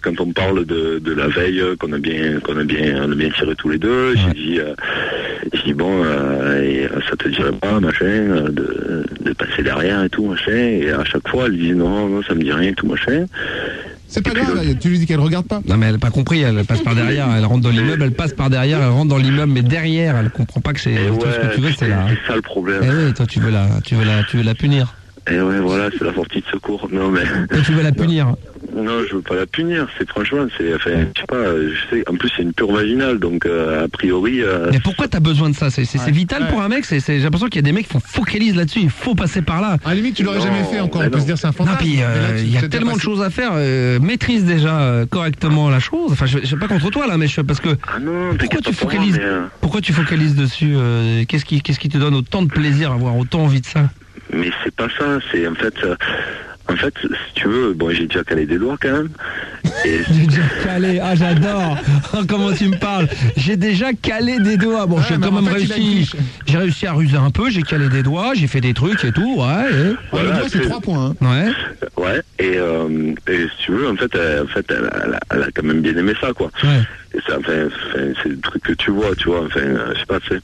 quand on parle de la veille qu'on a bien tiré tous les deux, j'ai dit bon, et ça te dirait pas, machin, de passer derrière et tout, machin. Et à chaque fois, elle dit non, ça me dit rien, tout machin. C'est pas grave, tu lui dis qu'elle regarde pas. Non mais elle n'a pas compris, elle passe par derrière, elle rentre dans l'immeuble, elle passe par derrière, elle rentre dans l'immeuble, mais derrière, elle comprend pas que c'est tout ce que tu veux, c'est là. C'est ça le problème. Eh oui, toi tu veux la punir. Et ouais, voilà, c'est la sortie de secours. Non mais. Toi tu veux la punir. Non, je veux pas la punir. C'est franchement, je sais pas. Je sais. En plus, c'est une pure vaginale, donc a priori. Mais pourquoi t'as besoin de ça? C'est vital pour un mec. J'ai l'impression qu'il y a des mecs qui focalisent là-dessus. Il faut passer par là. À la limite, tu l'aurais jamais fait encore. On peut se dire c'est un fantasme. Non, puis il y a tellement de choses à faire. Maîtrise déjà correctement la chose. Enfin, je suis pas contre toi là, mais parce que. Ah non, pourquoi tu focalises dessus? Qu'est-ce qui te donne autant de plaisir, avoir autant envie de ça? Mais c'est pas ça. C'est en fait, si tu veux, bon, j'ai déjà calé des doigts quand même. J'ai déjà calé, j'adore. Comment tu me parles? J'ai déjà calé des doigts. Bon, j'ai quand même réussi. J'ai réussi à ruser un peu. J'ai calé des doigts, j'ai fait des trucs et tout. Ouais. Voilà, le doigt, c'est 3 points. Hein. Ouais. Et si tu veux, en fait, elle a quand même bien aimé ça, quoi. Ouais. Et ça, c'est le truc que tu vois. Enfin, je sais pas, tu sais.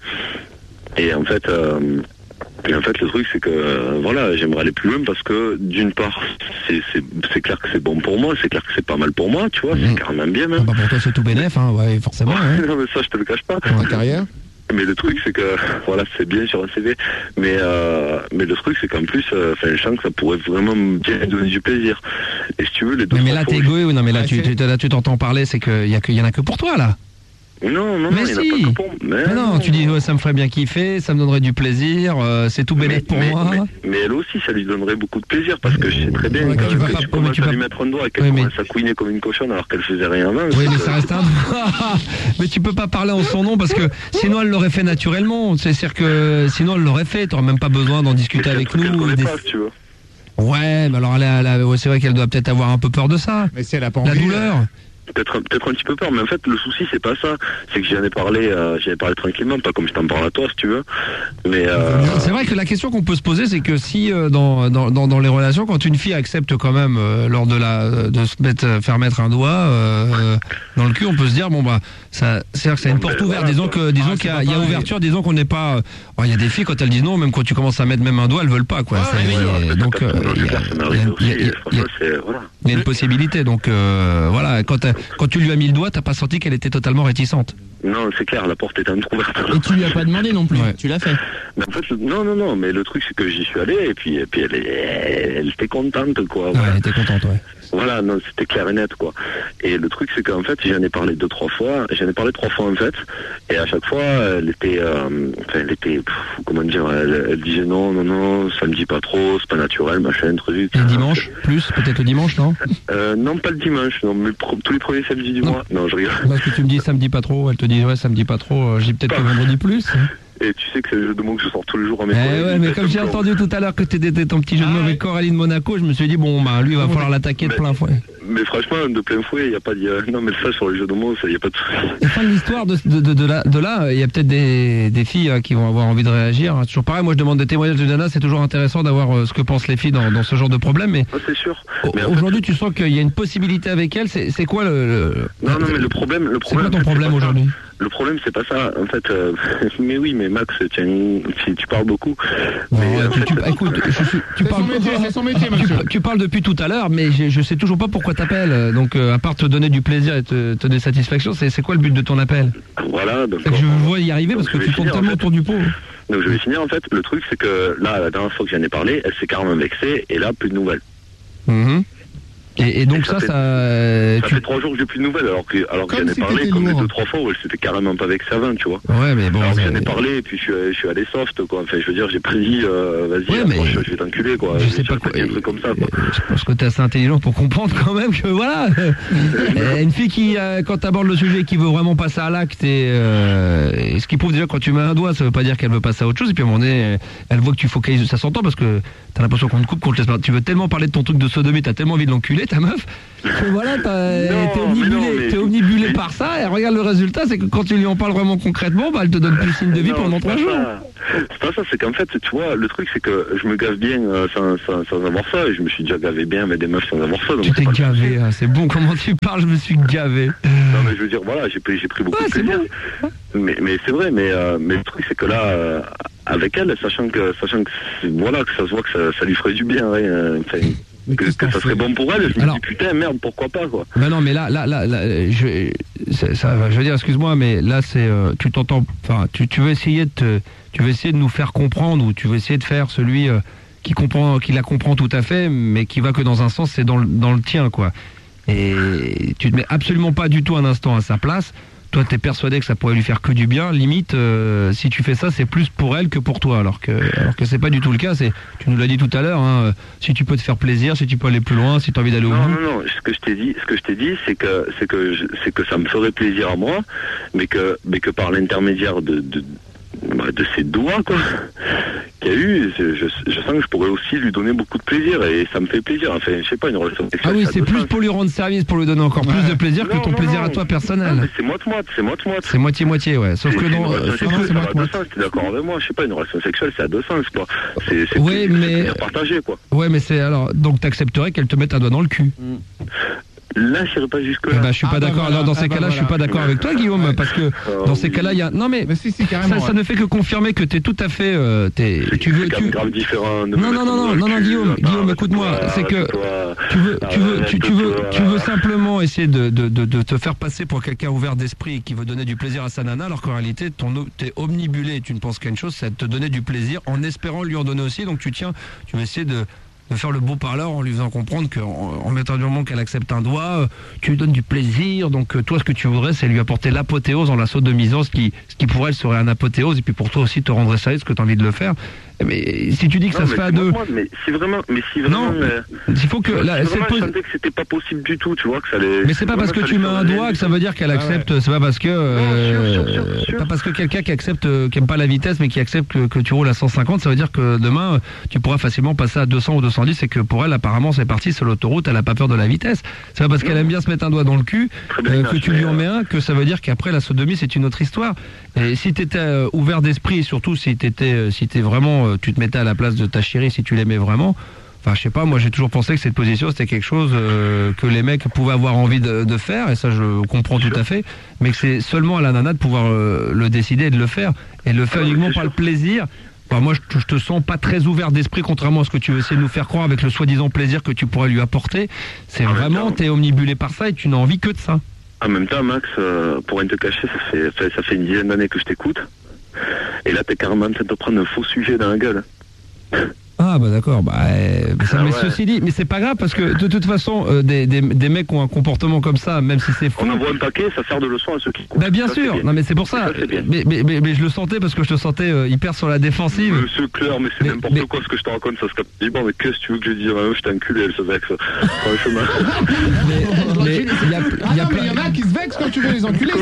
Et en fait. Et en fait, le truc, c'est que, voilà, j'aimerais aller plus loin parce que, d'une part, c'est clair que c'est bon pour moi, c'est clair que c'est pas mal pour moi, tu vois, c'est carrément bien, même. Ah bah pour toi, c'est tout bénef, hein, ouais, forcément. Hein. Non, mais ça, je te le cache pas. Pour ta carrière. Mais le truc, c'est que, voilà, c'est bien sur un CV, mais le truc, c'est qu'en plus, je sens que ça pourrait vraiment bien donner du plaisir. Et si tu veux, les deux. Mais là, t'es égoïste, ou non, mais là, tu t'entends parler, c'est qu'il y en a que pour toi, là. Non, mais il si. n'y en a pas que pour moi. Mais non, tu dis, ouais, ça me ferait bien kiffer, ça me donnerait du plaisir, c'est tout bénéfique pour moi. Mais elle aussi, ça lui donnerait beaucoup de plaisir, parce que je sais très bien que tu commences à lui mettre un doigt et qu'elle commence à couiner comme une cochonne alors qu'elle faisait rien avant. Oui, mais ça reste un doigt. Mais tu peux pas parler en son nom, parce que sinon elle l'aurait fait naturellement. C'est-à-dire que sinon elle l'aurait fait, t'aurais même pas besoin d'en discuter avec nous. Pas, si tu veux. Ouais, mais alors c'est vrai qu'elle doit peut-être avoir un peu peur de ça. Mais si elle a pas envie. La douleur. Peut-être un petit peu peur, mais en fait le souci c'est pas ça, c'est que j'en ai parlé tranquillement, pas comme je t'en parle à toi si tu veux, mais c'est vrai que la question qu'on peut se poser, c'est que si dans les relations, quand une fille accepte quand même lors de se faire mettre un doigt dans le cul, on peut se dire bon bah ça, c'est-à-dire que c'est une porte ouverte, disons qu'il y a ouverture, disons qu'on n'est pas, il y a des filles quand elles disent non, même quand tu commences à mettre même un doigt, elles veulent pas quoi. Donc il y a une possibilité, donc voilà, quand tu lui as mis le doigt, t'as pas senti qu'elle était totalement réticente? Non, c'est clair, la porte était entrouverte. Et tu lui as pas demandé non plus, tu l'as fait. Mais en fait, non, mais le truc c'est que j'y suis allé et puis elle était contente quoi. Ouais, elle était contente, ouais. Voilà, non, c'était clair et net quoi. Et le truc c'est qu'en fait, j'en ai parlé 3 fois en fait, et à chaque fois, elle était, comment dire, elle disait non, ça me dit pas trop, c'est pas naturel, machin, truc. Et le dimanche, peut-être le dimanche, non? Non, pas le dimanche, non, mais tous les premiers samedis du mois. Non, je rigole. Parce que tu me dis ça me dit pas trop, elle te dit ouais ça me dit pas trop, je dis peut-être le vendredi plus. Et tu sais que c'est le jeu de mots que je sors tous les jours à mes collègues. Ouais, mais comme j'ai entendu tout à l'heure que t'étais ton petit jeu de mots avec Coraline Monaco, je me suis dit bon bah lui il va falloir l'attaquer de plein fouet. Mais franchement, de plein fouet, il n'y a pas de... Non, mais ça, sur les jeux de mots, il n'y a pas de souci. Et fin de l'histoire de là, il y a peut-être des filles qui vont avoir envie de réagir. Toujours pareil, moi je demande des témoignages de Nana, c'est toujours intéressant d'avoir ce que pensent les filles dans ce genre de problème. Mais c'est sûr. Aujourd'hui, tu sens qu'il y a une possibilité avec elle. C'est quoi Non, mais le problème... C'est quoi ton problème aujourd'hui? Le problème, c'est pas ça. En fait, mais oui, mais Max, tu parles beaucoup. Écoute, c'est son métier, monsieur. Tu parles depuis tout à l'heure, mais je sais toujours pas pourquoi t'appelles. Donc, à part te donner du plaisir et te donner satisfaction, c'est quoi le but de ton appel? Voilà. Donc, je vois y arriver parce que tu tournes tellement autour du pot. Donc, je vais finir, en fait. Le truc, c'est que là, la dernière fois que j'en ai parlé, elle s'est carrément vexée, et là, plus de nouvelles. Et donc ça fait 3 jours que j'ai plus de nouvelles, alors que j'en ai parlé comme les 2-3 fois où elle s'était carrément pas vexée avant, tu vois. Ouais, mais bon. Alors que j'en ai parlé et puis je suis allé soft, quoi. Enfin, je veux dire, j'ai prédit, vas-y, je vais t'enculer, quoi. Je sais pas quoi. Un truc comme ça, quoi. Je pense que t'es assez intelligent pour comprendre quand même que voilà. Une fille qui, quand t'abordes le sujet, qui veut vraiment passer à l'acte et ce qui prouve déjà quand tu mets un doigt, ça veut pas dire qu'elle veut passer à autre chose. Et puis à un moment donné, elle voit que tu focalises, ça s'entend parce que t'as l'impression qu'on te coupe, qu'on te laisse pas. Tu veux tellement parler de ton truc de sodomie, t'as tellement envie de l'enculer, ta meuf, que voilà, t'es omnibulé prépare ça et regarde le résultat, c'est que quand tu lui en parles vraiment concrètement, bah elle te donne plus signe de vie pendant 3 jours. C'est pas ça, c'est qu'en fait, tu vois, le truc c'est que je me gave bien sans avoir ça, et je me suis déjà gavé bien avec des meufs sans avoir ça. Donc tu t'es gavé, hein, c'est bon comment tu parles, je me suis gavé. Non mais je veux dire, voilà, j'ai pris beaucoup de plaisir. Bon. Mais c'est vrai, mais le truc c'est que là, avec elle, sachant que voilà, que ça se voit que ça lui ferait du bien, que ça serait bon pour elle, je me dis putain merde, pourquoi pas quoi. Ben non mais là je veux dire, excuse-moi, mais là c'est tu t'entends, enfin tu veux essayer de nous faire comprendre, ou tu veux essayer de faire celui qui la comprend tout à fait, mais qui va que dans un sens, c'est dans le tien quoi. Et tu te mets absolument pas du tout un instant à sa place. Toi, t'es persuadé que ça pourrait lui faire que du bien. Limite, si tu fais ça, c'est plus pour elle que pour toi. Alors que c'est pas du tout le cas. Tu nous l'as dit tout à l'heure. Hein, si tu peux te faire plaisir, si tu peux aller plus loin, si tu as envie d'aller au bout. Non. Ce que je t'ai dit, c'est que ça me ferait plaisir à moi, mais que par l'intermédiaire de ses doigts quoi qu'il y a eu, je sens que je pourrais aussi lui donner beaucoup de plaisir, et ça me fait plaisir. Enfin, je sais pas, une relation sexuelle. Ah oui, c'est plus pour lui rendre service, pour lui donner encore plus de plaisir que ton plaisir à toi personnel. Non, mais c'est moite-moite. C'est moitié-moitié, ouais. Sauf que non, c'est à deux sens. T'es d'accord avec moi? Je sais pas, une relation sexuelle, c'est à deux sens, quoi. C'est plaisir partagé, quoi. Ouais, mais c'est alors, donc t'accepterais qu'elle te mette un doigt dans le cul? Là, je n'irai pas jusque-là. Je suis pas d'accord. Alors, dans ces cas-là, je suis pas d'accord avec toi, Guillaume, parce que dans ces cas-là, il y a. Non, mais si, carrément. Ça ne fait que confirmer que t'es tout à fait. Tu veux. Grave différent. Non, Guillaume, écoute-moi. C'est que tu veux simplement essayer de te faire passer pour quelqu'un ouvert d'esprit et qui veut donner du plaisir à sa nana, alors qu'en réalité, t'es omnibulé. Tu ne penses qu'à une chose, c'est de te donner du plaisir en espérant lui en donner aussi. Donc, tu veux essayer de faire le beau parleur en lui faisant comprendre qu'en mettant du moment qu'elle accepte un doigt, tu lui donnes du plaisir. Donc toi, ce que tu voudrais, c'est lui apporter l'apothéose dans la sodomisance, ce qui pour elle serait un apothéose, et puis pour toi aussi te rendrait service, que tu as envie de le faire. Mais si tu dis que ça se fait à deux... Mais si vraiment... Non, il faut que... Je sentais que c'était pas possible du tout, tu vois, que ça allait... Mais c'est pas parce que tu mets un doigt que ça veut dire qu'elle accepte, c'est pas parce que... Pas parce que quelqu'un qui accepte, qui aime pas la vitesse, mais qui accepte que tu roules à 150, ça veut dire que demain, tu pourras facilement passer à 200 ou 210, et que pour elle, apparemment, c'est parti, c'est l'autoroute, elle a pas peur de la vitesse. C'est pas parce qu'elle aime bien se mettre un doigt dans le cul, que tu lui en mets un, que ça veut dire qu'après, la sodomie, c'est une autre histoire. Et si t'étais ouvert d'esprit, et surtout si t'es vraiment... tu te mettais à la place de ta chérie, si tu l'aimais vraiment. Enfin, je sais pas, moi j'ai toujours pensé que cette position c'était quelque chose que les mecs pouvaient avoir envie de faire, et ça je comprends tout à fait, mais que c'est seulement à la nana de pouvoir le décider et de le faire, et le faire uniquement par le plaisir. Enfin, moi je te sens pas très ouvert d'esprit, contrairement à ce que tu veux essayer de nous faire croire avec le soi-disant plaisir que tu pourrais lui apporter. C'est vraiment, t'es omnibulé par ça et tu n'as envie que de ça. En même temps, Max, pour rien te cacher, ça fait une dizaine d'années que je t'écoute. Et là, t'es carrément en train de prendre un faux sujet dans la gueule. Ah bah d'accord, ceci dit, mais c'est pas grave, parce que de toute façon, des mecs qui ont un comportement comme ça, même si c'est faux... On envoie un paquet, ça sert de leçon à ceux qui... Bah bien sûr, non mais c'est pour ça, mais je le sentais, parce que je te sentais hyper sur la défensive. C'est clair, mais c'est n'importe quoi ce que je te raconte, ça se capte. Dis bon, mais qu'est-ce que tu veux que je dise? Je t'ai enculé, elle se vexe. Franchement. Mais il y en a qui se vexent quand tu veux les enculer.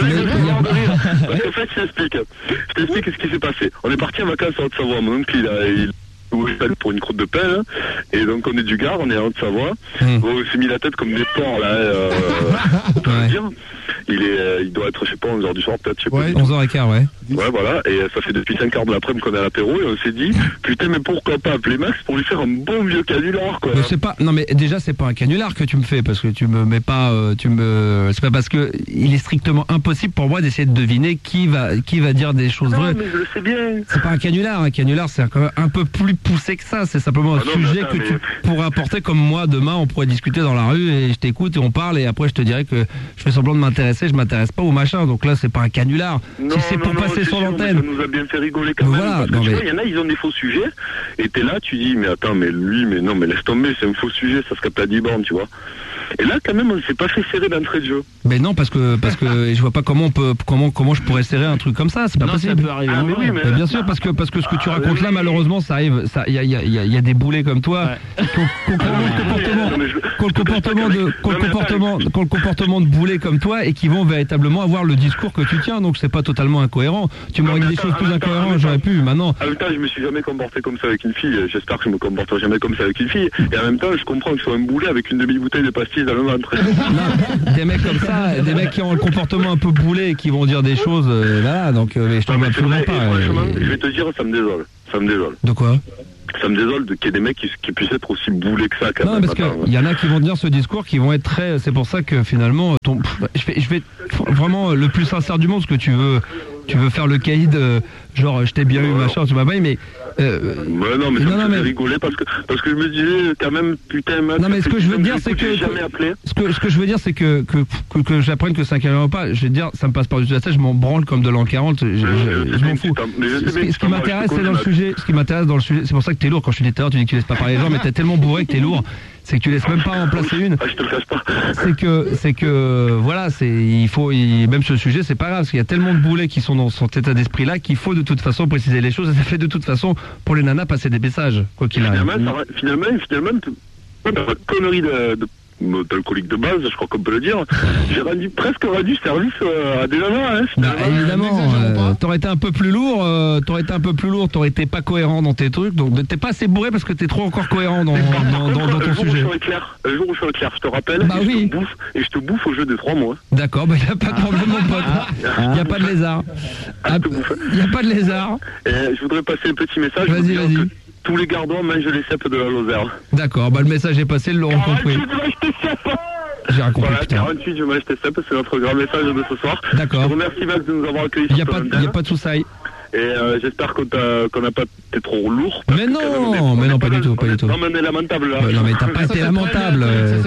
En fait, je t'explique ce qui s'est passé. On est parti en vacances en Haute-Savoie, mon oncle il pour une croûte de pelle, et donc on est du Gard, on est en Haute-Savoie. Bon, on s'est mis la tête comme des porcs là, on peut le dire. Il doit être, je sais pas, 11h du soir peut-être, je sais pas. 11h15, ouais. Ouais, voilà, et ça fait depuis 5 heures de l'après-midi qu'on est à l'apéro, et on s'est dit, putain, mais pourquoi pas appeler Max pour lui faire un bon vieux canular, quoi. Mais c'est pas, non mais déjà c'est pas un canular que tu me fais, parce que tu me mets pas, c'est pas parce que il est strictement impossible pour moi d'essayer de deviner qui va dire des choses vraies. Mais je le sais bien. C'est pas un canular c'est quand même un peu plus poussé que ça, c'est simplement un sujet que tu pourrais apporter, comme moi demain on pourrait discuter dans la rue et je t'écoute et on parle, et après je te dirais que je fais semblant de m'intéresser, je m'intéresse pas au machin, donc là c'est pas un canular. Si c'est pour passer sur l'antenne. Ça nous a bien fait rigoler quand même. Voilà, parce que tu vois, il y en a, ils ont des faux sujets, et t'es là, tu dis, mais attends, mais lui, mais non, mais laisse tomber, c'est un faux sujet, ça se capte à 10 bornes, tu vois. Et là, quand même, on s'est pas fait serrer d'entrée de jeu. Mais non, parce que je vois pas comment je pourrais serrer un truc comme ça, c'est pas possible. Ça peut arriver. Ah, mais oui, mais bien sûr, parce que ce que tu racontes là, malheureusement, ça arrive, il y a des boulets comme toi, qui ont le comportement de boulets comme toi, et qui vont véritablement avoir le discours que tu tiens, donc c'est pas totalement incohérent. Tu m'aurais dit des choses plus incohérentes, j'aurais pu, maintenant. En même temps, je me suis jamais comporté comme ça avec une fille, j'espère que je me comporterai jamais comme ça avec une fille, et en même temps, je comprends que je sois un boulet avec une demi-bouteille de pastilles 6 dans le ventre. Non, des mecs comme ça, des mecs qui ont un comportement un peu boulé et qui vont dire des choses, voilà, donc mais je t'en veux absolument pas. Franchement, je vais te dire, ça me désole. Ça me désole. De quoi? Ça me désole qu'il y ait des mecs qui puissent être aussi boulés que ça. Quand non, même, parce qu'il y en a qui vont dire ce discours, qui vont être très... C'est pour ça que finalement, je vais vraiment le plus sincère du monde, parce que tu veux faire le caïd, genre je t'ai bien eu, machin, tu m'as pas eu, mais... non, mais ça me fait rigoler parce que je me disais quand même, putain, mec, non, mais ce que je veux dire, c'est que... jamais appelé. Ce que je veux dire, c'est que j'apprenne que c'est un carré pas, je vais te dire, ça me passe par-dessus la tête, je m'en branle comme de l'an 40, je m'en fous. Ce qui m'intéresse, c'est dans le sujet, c'est pour ça que t'es lourd, quand je te dis tout à l'heure, tu dis que tu laisses pas parler les gens, mais t'es tellement bourré que t'es lourd, c'est que tu laisses même pas en placer une. Ah, je te le cache pas. C'est que, voilà, même ce sujet, c'est pas grave, parce qu'il y a tellement de boulets qui sont dans son état d'esprit-là qu'il faut de toute façon préciser les choses, et ça fait de toute façon, pour les nanas, passer des messages, quoi qu'il arrive. Finalement, la connerie d'alcoolique de base, je crois qu'on peut le dire, j'ai presque rendu service à des nanas, hein. Bah, évidemment, t'aurais été un peu plus lourd, t'aurais été pas cohérent dans tes trucs, donc t'es pas assez bourré parce que t'es trop encore cohérent dans ton sujet. Le jour où je suis clair, je te rappelle, bah oui. Je te bouffe au jeu des 3 mois. D'accord, bah y a pas de problème, mon pote. Y a pas de lézard. Y a pas de lézard. Je voudrais passer un petit message. Vas-y. Tous les gardons mangent les cèpes de la Lozère. D'accord, bah le message est passé, ils l'auront compris. J'ai rien compris, voilà, putain. 48, je mange tes cèpes, c'est notre grand message de ce soir. D'accord. Je te remercie Max de nous avoir accueillis. Il n'y a pas de souci. Et j'espère qu'on n'a pas été trop lourd. Mais non, pas du tout. Non, mais on est lamentable là. Non, mais t'as pas été lamentable.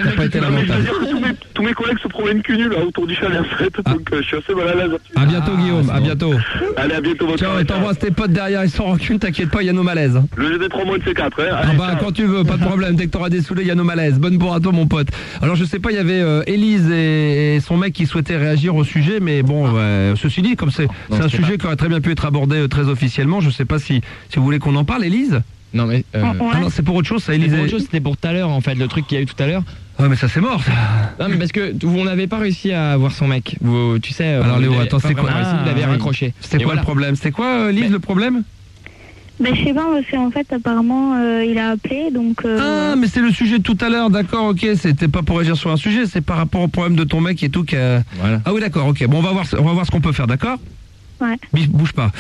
Tous mes collègues se promènent cul nul là autour du chalet en fait, donc je suis assez mal à l'aise. À bientôt Guillaume, à bientôt. Allez, à bientôt. Ciao, et t'embrasses tes potes derrière, ils sont rancune, t'inquiète pas, il y a nos malaises. Le jeu des 3 mois de C4, hein. Ah bah quand tu veux, pas de problème, dès que t'auras des saoulés, il y a nos malaises. Bonne bourre à toi mon pote. Alors je sais pas, il y avait Élise et son mec qui souhaitaient réagir au sujet, mais bon, ceci dit, comme c'est un sujet qui aurait très bien pu être abordé très officiellement, je sais pas si vous voulez qu'on en parle, Élise. Non mais Ah non, c'est pour autre chose ça, Élise. C'est pour autre chose, c'était pour tout à l'heure en fait, le truc qu'il y a eu tout à l'heure. Ouais mais ça c'est mort ça. Non mais parce que on n'avait pas réussi à voir son mec. Tu sais. Alors Léo, attends, c'est quoi? Il avait raccroché. C'était quoi le problème? C'était quoi Lise le problème? Ben je sais pas, parce qu'en fait apparemment il a appelé donc. Ah mais c'est le sujet de tout à l'heure, d'accord, ok, c'était pas pour réagir sur un sujet, c'est par rapport au problème de ton mec et tout Voilà. Ah oui d'accord, ok, bon on va voir ce qu'on peut faire, d'accord? Ouais. Bouge pas.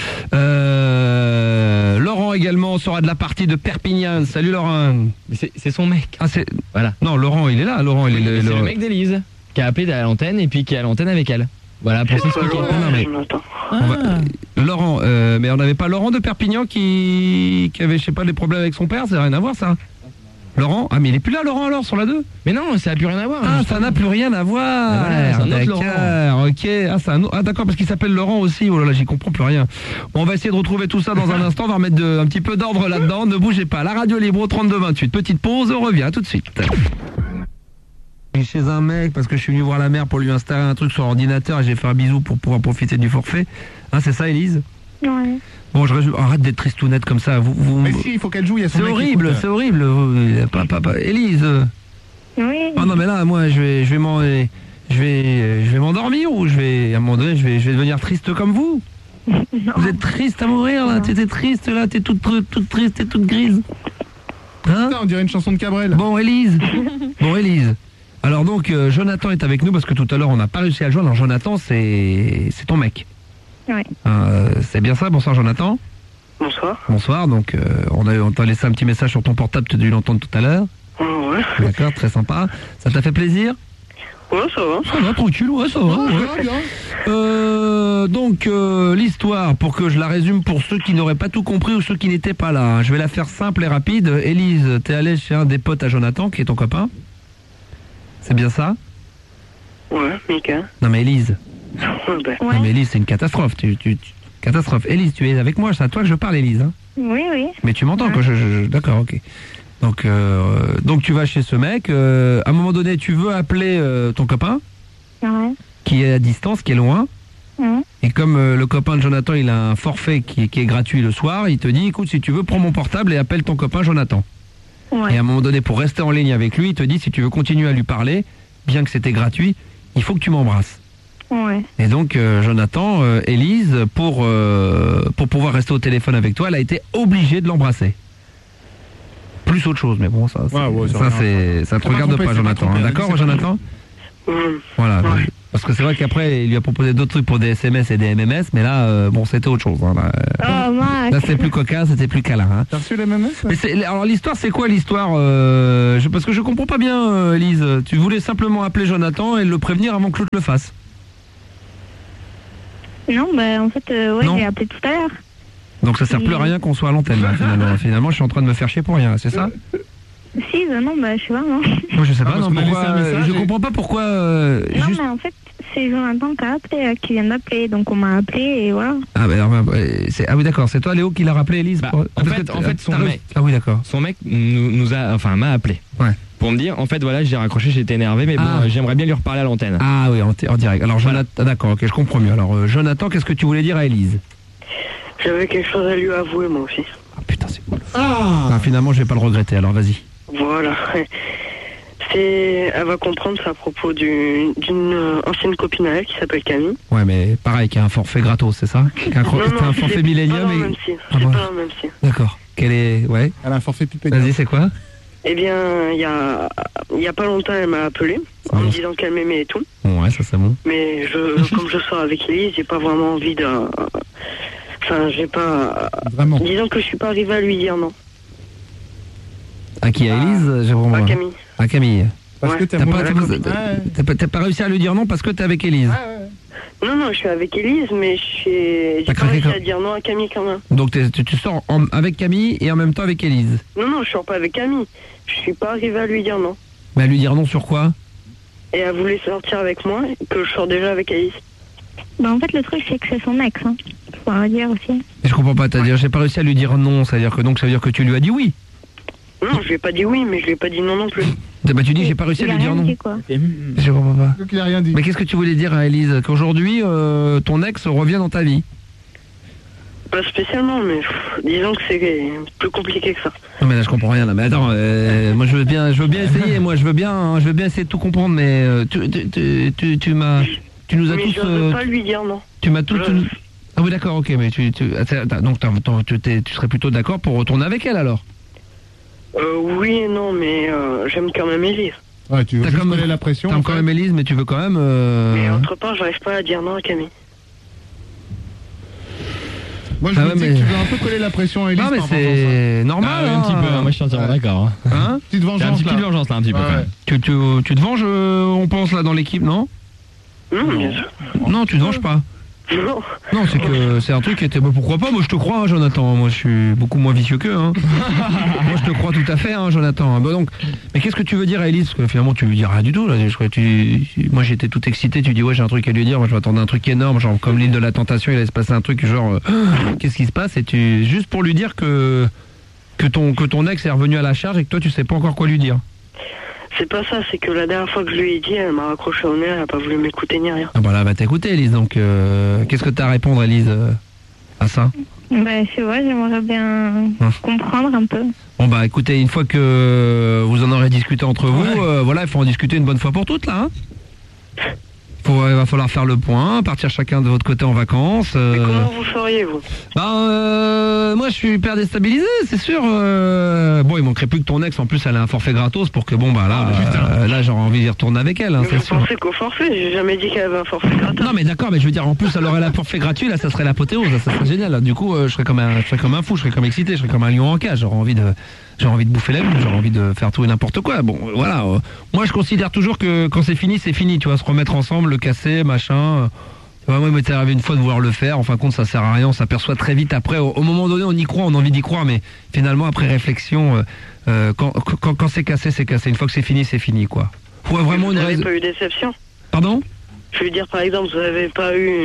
Laurent également sera de la partie de Perpignan. Salut Laurent. Mais c'est son mec. Ah c'est. Voilà. Non, Laurent il est là. Laurent il est. C'est le mec d'Élise qui a appelé à l'antenne et puis qui est à l'antenne avec elle. Voilà pour s'expliquer. Laurent, mais on n'avait pas Laurent de Perpignan qui avait je sais pas des problèmes avec son père, ça n'a rien à voir ça. Laurent? Ah mais il est plus là Laurent alors sur la 2? Mais non, ça n'a plus rien à voir. Ah ça n'a plus rien à voir. Voilà, c'est un autre Laurent. Ok. Ah d'accord, parce qu'il s'appelle Laurent aussi. Oh là là, j'y comprends plus rien. Bon, on va essayer de retrouver tout ça dans un instant, on va remettre un petit peu d'ordre là-dedans. Ne bougez pas. La radio libre au 32-28. Petite pause, on revient tout de suite. Je suis chez un mec parce que je suis venu voir la mère pour lui installer un truc sur ordinateur et j'ai fait un bisou pour pouvoir profiter du forfait. Hein, c'est ça Élise? Ouais. Bon, arrête d'être tristounette comme ça. Mais si, il faut qu'elle joue, il y a son C'est horrible, c'est horrible. Élise. Oui. Ah non mais là, moi, je vais m'endormir ou à un moment donné, je vais devenir triste comme vous. Non. Vous êtes triste à mourir là. T'étais triste là, t'es toute triste, t'es toute grise. Hein? On dirait une chanson de Cabrel. Bon, Élise. Alors donc, Jonathan est avec nous parce que tout à l'heure on n'a pas réussi à le joindre. Alors Jonathan, c'est ton mec. Ouais. C'est bien ça, bonsoir Jonathan. Bonsoir. Bonsoir, donc on t'a laissé un petit message sur ton portable, tu as dû l'entendre tout à l'heure. Ouais. D'accord, très sympa. Ça t'a fait plaisir? Ouais, ça va. Ça va, tranquille, ouais, ça va. Ouais. Donc, l'histoire, pour que je la résume pour ceux qui n'auraient pas tout compris ou ceux qui n'étaient pas là, hein, je vais la faire simple et rapide. Élise, t'es allée chez un des potes à Jonathan, qui est ton copain? C'est bien ça? Ouais, nickel. Non mais Élise. Ouais. Non mais Élise, c'est une catastrophe. Catastrophe. Élise, tu es avec moi, c'est à toi que je parle, Élise. Hein. Oui. Mais tu m'entends, quoi. D'accord, ok. Donc tu vas chez ce mec. À un moment donné, tu veux appeler ton copain, qui est à distance, qui est loin. Et comme le copain de Jonathan, il a un forfait qui est gratuit le soir, il te dit, écoute, si tu veux, prends mon portable et appelle ton copain Jonathan. Ouais. Et à un moment donné, pour rester en ligne avec lui, il te dit, si tu veux continuer à lui parler, bien que c'était gratuit, il faut que tu m'embrasses. Ouais. Et donc Jonathan, Élise, pour pouvoir rester au téléphone avec toi, elle a été obligée de l'embrasser. plus autre chose, mais bon, ça, ça te regarde pas, Jonathan. Hein. D'accord, Jonathan? Voilà. Parce que c'est vrai qu'après, il lui a proposé d'autres trucs pour des SMS et des MMS, mais là, bon, c'était autre chose. Hein. Là, c'était plus cocasse, c'était plus câlin. Hein. T'as reçu les MMS? Mais alors, l'histoire, c'est quoi l'histoire parce que je comprends pas bien, Elise. Tu voulais simplement appeler Jonathan et le prévenir avant que l'autre le fasse. Non, en fait, j'ai appelé tout à l'heure. Donc ça sert plus à rien qu'on soit à l'antenne, là, finalement, je suis en train de me faire chier pour rien, c'est ça? Si, non, je sais pas, non. Moi, je sais pas, non, pourquoi, je et... comprends pas pourquoi... non, mais en fait, c'est Jonathan qui a appelé, qui vient d'appeler, donc on m'a appelé et voilà. Ah, ah oui, d'accord, c'est toi, Léo, qui l'a rappelé, Elise En fait, son mec... Ah oui, d'accord. Son mec m'a appelé. Ouais. Pour me dire, en fait, voilà, j'ai raccroché, j'étais énervé, mais bon, j'aimerais bien lui reparler à l'antenne. Ah oui, en direct. Alors, Jonathan, d'accord, ok, je comprends mieux. Alors, Jonathan, qu'est-ce que tu voulais dire à Elise? J'avais quelque chose à lui avouer, moi aussi. Ah putain, c'est cool. Finalement, je vais pas le regretter, alors vas-y. Voilà. Elle va comprendre, c'est à propos d'une ancienne copine à elle qui s'appelle Camille. Ouais, mais pareil, qui a un forfait gratos, c'est ça? Un forfait millénium et... C'est pas un même si. D'accord. Ouais. Elle a un forfait pipé. Vas-y, c'est quoi? Eh bien, il y a pas longtemps, elle m'a appelé en me disant qu'elle m'aimait et tout. Ouais, ça c'est bon. Mais comme je sors avec Elise, j'ai pas vraiment envie de... Enfin, j'ai pas... Vraiment. Disons que je suis pas arrivé à lui dire non. À qui? À Elise? À Camille. À Camille. Parce que t'as pas réussi à lui dire non parce que t'es avec Elise? Non, je suis avec Elise, mais j'ai pas réussi à dire non à Camille quand même. Donc tu sors avec Camille et en même temps avec Elise? Non, je sors pas avec Camille. Je suis pas arrivé à lui dire non. Mais à lui dire non sur quoi? Et elle voulait sortir avec moi, que je sors déjà avec Elise. En fait, le truc, c'est que c'est son ex. Hein. Faut le dire aussi. Mais je comprends pas, t'as-dire, j'ai pas réussi à lui dire non, ça veut dire que tu lui as dit oui? Non, je lui ai pas dit oui, mais je lui ai pas dit non non plus. Tu dis j'ai pas réussi à lui dire non. Dit, quoi. Je comprends pas. Donc il a rien dit. Mais qu'est-ce que tu voulais dire à Elise? Qu'aujourd'hui, ton ex revient dans ta vie? Pas spécialement, mais disons que c'est plus compliqué que ça. Non mais là je comprends rien là. Mais attends, moi je veux bien essayer, je veux bien essayer de tout comprendre, mais tu nous as mais tous. Je veux pas lui dire non. Tu m'as tous. Ah oui d'accord, ok, mais donc tu serais plutôt d'accord pour retourner avec elle alors? Oui et non, mais j'aime quand même Elise. Ouais, tu veux juste coller la pression. T'aimes quand même Elise, mais tu veux quand même... Mais entre part, j'arrive pas à dire non à Camille. Moi, je me dis que tu veux un peu coller la pression à Elise. Non, mais c'est normal. Un petit peu, moi je suis entièrement d'accord. Hein? Petite vengeance, petite vengeance là, un petit peu. Tu te venges, on pense, là, dans l'équipe, non? Non, bien sûr. Non, tu te venges pas. Non, c'est que c'est un truc qui était... pourquoi pas? Moi, je te crois, hein, Jonathan. Moi, je suis beaucoup moins vicieux qu'eux. Hein. Moi, je te crois tout à fait, hein, Jonathan. Donc, mais qu'est-ce que tu veux dire à Elise? Parce que finalement, tu veux dire rien du tout. Là. Moi, j'étais tout excité. Tu dis, ouais, j'ai un truc à lui dire. Moi, je m'attendais à un truc énorme. Genre, comme l'île de la Tentation, il allait se passer un truc genre... qu'est-ce qui se passe? Et juste pour lui dire que ton ex est revenu à la charge et que toi, tu sais pas encore quoi lui dire. C'est pas ça, c'est que la dernière fois que je lui ai dit, elle m'a raccroché au nez, elle a pas voulu m'écouter ni rien. Ah bah là, elle va t'écouter, Elise, donc qu'est-ce que t'as à répondre, Elise, à ça? Je sais pas, j'aimerais bien comprendre un peu. Bon bah écoutez, une fois que vous en aurez discuté entre vous, voilà, il faut en discuter une bonne fois pour toutes, là, hein. Il va falloir faire le point, partir chacun de votre côté en vacances. Mais comment vous feriez, vous? Moi je suis hyper déstabilisé, c'est sûr. Bon, il manquerait plus que ton ex, en plus elle a un forfait gratos pour que là j'aurais envie d'y retourner avec elle, hein, mais c'est vous sûr. pensez qu'au forfait? J'ai jamais dit qu'elle avait un forfait gratos. Non mais d'accord, mais je veux dire, en plus elle aurait un forfait gratuit, là ça serait l'apothéose, ça serait génial. Là. Du coup, je serais comme un fou, je serais comme excité, je serais comme un lion en cage, j'aurais envie de bouffer la vie, j'aurais envie de faire tout et n'importe quoi. Bon, voilà. Moi, je considère toujours que quand c'est fini, tu vas se remettre ensemble, le casser, machin. Moi, il m'est arrivé une fois de vouloir le faire. En fin de compte, ça sert à rien. On s'aperçoit très vite après. Au moment donné, on y croit, on a envie d'y croire, mais finalement, après réflexion, quand c'est cassé, c'est cassé. Une fois que c'est fini, quoi. Faut vraiment vous n'avez pas eu déception? Pardon? Je veux dire, par exemple, vous n'avez pas eu...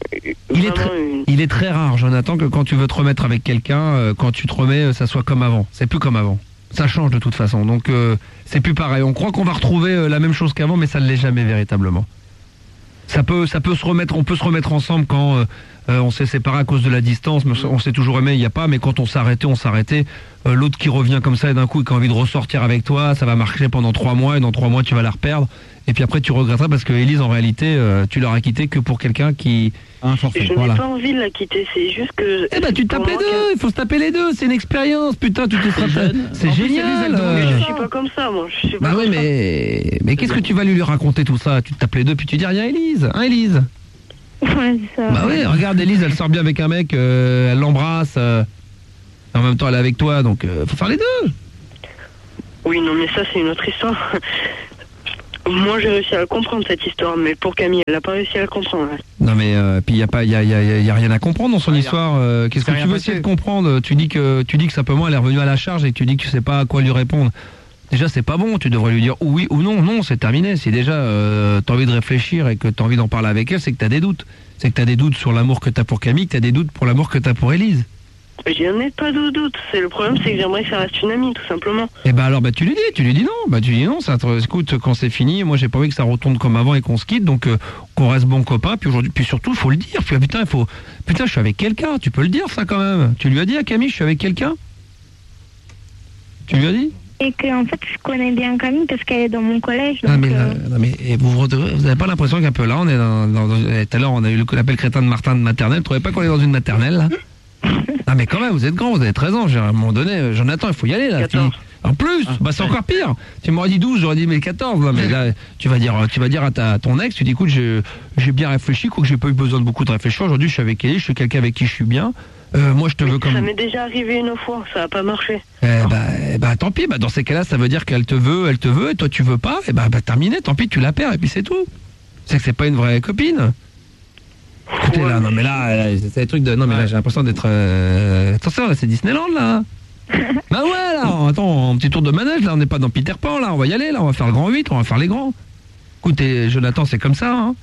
Il est très rare, Jonathan, que quand tu veux te remettre avec quelqu'un, quand tu te remets, ça soit comme avant. C'est plus comme avant. Ça change de toute façon. Donc, c'est plus pareil. On croit qu'on va retrouver la même chose qu'avant, mais ça ne l'est jamais véritablement. On peut se remettre ensemble quand on s'est séparé à cause de la distance, mais on s'est toujours aimé, il n'y a pas, mais quand on s'arrêtait, l'autre qui revient comme ça et d'un coup, il a envie de ressortir avec toi, ça va marcher pendant 3 mois, et dans 3 mois, tu vas la reperdre. et puis après tu regretteras parce que Élise en réalité tu l'auras quitté que pour quelqu'un qui Un forfait. Je n'ai pas envie de la quitter, c'est juste que... Eh ben tu tapes les deux, il faut se taper les deux, c'est une expérience, putain, tu te seras... C'est En plus, génial. Mais je suis pas comme ça, moi. Je suis pas Bah oui, comme ça. mais qu'est-ce que tu vas lui raconter tout ça? Tu te tapes les deux puis tu dis rien à Élise, hein Élise? Ouais, c'est ça. Bah oui, regarde Élise, elle sort bien avec un mec, elle l'embrasse, en même temps elle est avec toi, donc faut faire les deux. Oui, non, mais ça, c'est une autre histoire. Moi, j'ai réussi à la comprendre, cette histoire, mais pour Camille, elle n'a pas réussi à la comprendre. Non mais puis y a rien à comprendre dans son histoire. Qu'est-ce que tu veux essayer de comprendre? Tu dis que sa maman elle est revenue à la charge et tu dis que tu sais pas à quoi lui répondre. Déjà c'est pas bon, tu devrais lui dire oui ou non. Non, c'est terminé. Si déjà t'as envie de réfléchir et que t'as envie d'en parler avec elle, c'est que t'as des doutes. C'est que t'as des doutes sur l'amour que t'as pour Camille, que t'as des doutes pour l'amour que t'as pour Élise. J'en ai pas de doute. Le problème, c'est que j'aimerais que ça reste une amie, tout simplement. Et bah alors tu lui dis non. Tu dis non, écoute, quand c'est fini, moi j'ai pas envie que ça retourne comme avant et qu'on se quitte, donc qu'on reste bons copains, puis aujourd'hui, puis surtout faut le dire, puis putain je suis avec quelqu'un, tu peux le dire ça quand même. Tu lui as dit à Camille je suis avec quelqu'un? Tu lui as dit? Et que en fait, je connais bien Camille parce qu'elle est dans mon collège. Donc, Non mais et vous avez pas l'impression qu'un peu là, on est tout à l'heure on a eu l'appel crétin de Martin de maternelle, vous trouvez pas qu'on est dans une maternelle là? Ah mais quand même, vous êtes grand, vous avez 13 ans, à un moment donné, Jonathan, il faut y aller là. 14. En plus, c'est encore pire. Tu m'aurais dit 12, j'aurais dit mais 14. Non, mais là, tu vas dire à ton ex, tu dis écoute, j'ai bien réfléchi, quoique j'ai pas eu besoin de beaucoup de réfléchir. Aujourd'hui, je suis avec elle, je suis quelqu'un avec qui je suis bien. Moi, je te veux comme... Ça m'est déjà arrivé une fois, ça a pas marché. Bah tant pis, dans ces cas-là, ça veut dire qu'elle te veut, et toi tu veux pas, et bah terminé, tant pis, tu la perds, et puis c'est tout. C'est que c'est pas une vraie copine. Écoutez là, non mais là, c'est des trucs de... Non mais là, j'ai l'impression d'être... Attention, là, c'est Disneyland, là. Bah ouais, là, attends, un petit tour de manège, là, on n'est pas dans Peter Pan, là, on va y aller, là, on va faire le grand 8, on va faire les grands. Écoutez, Jonathan, c'est comme ça, hein.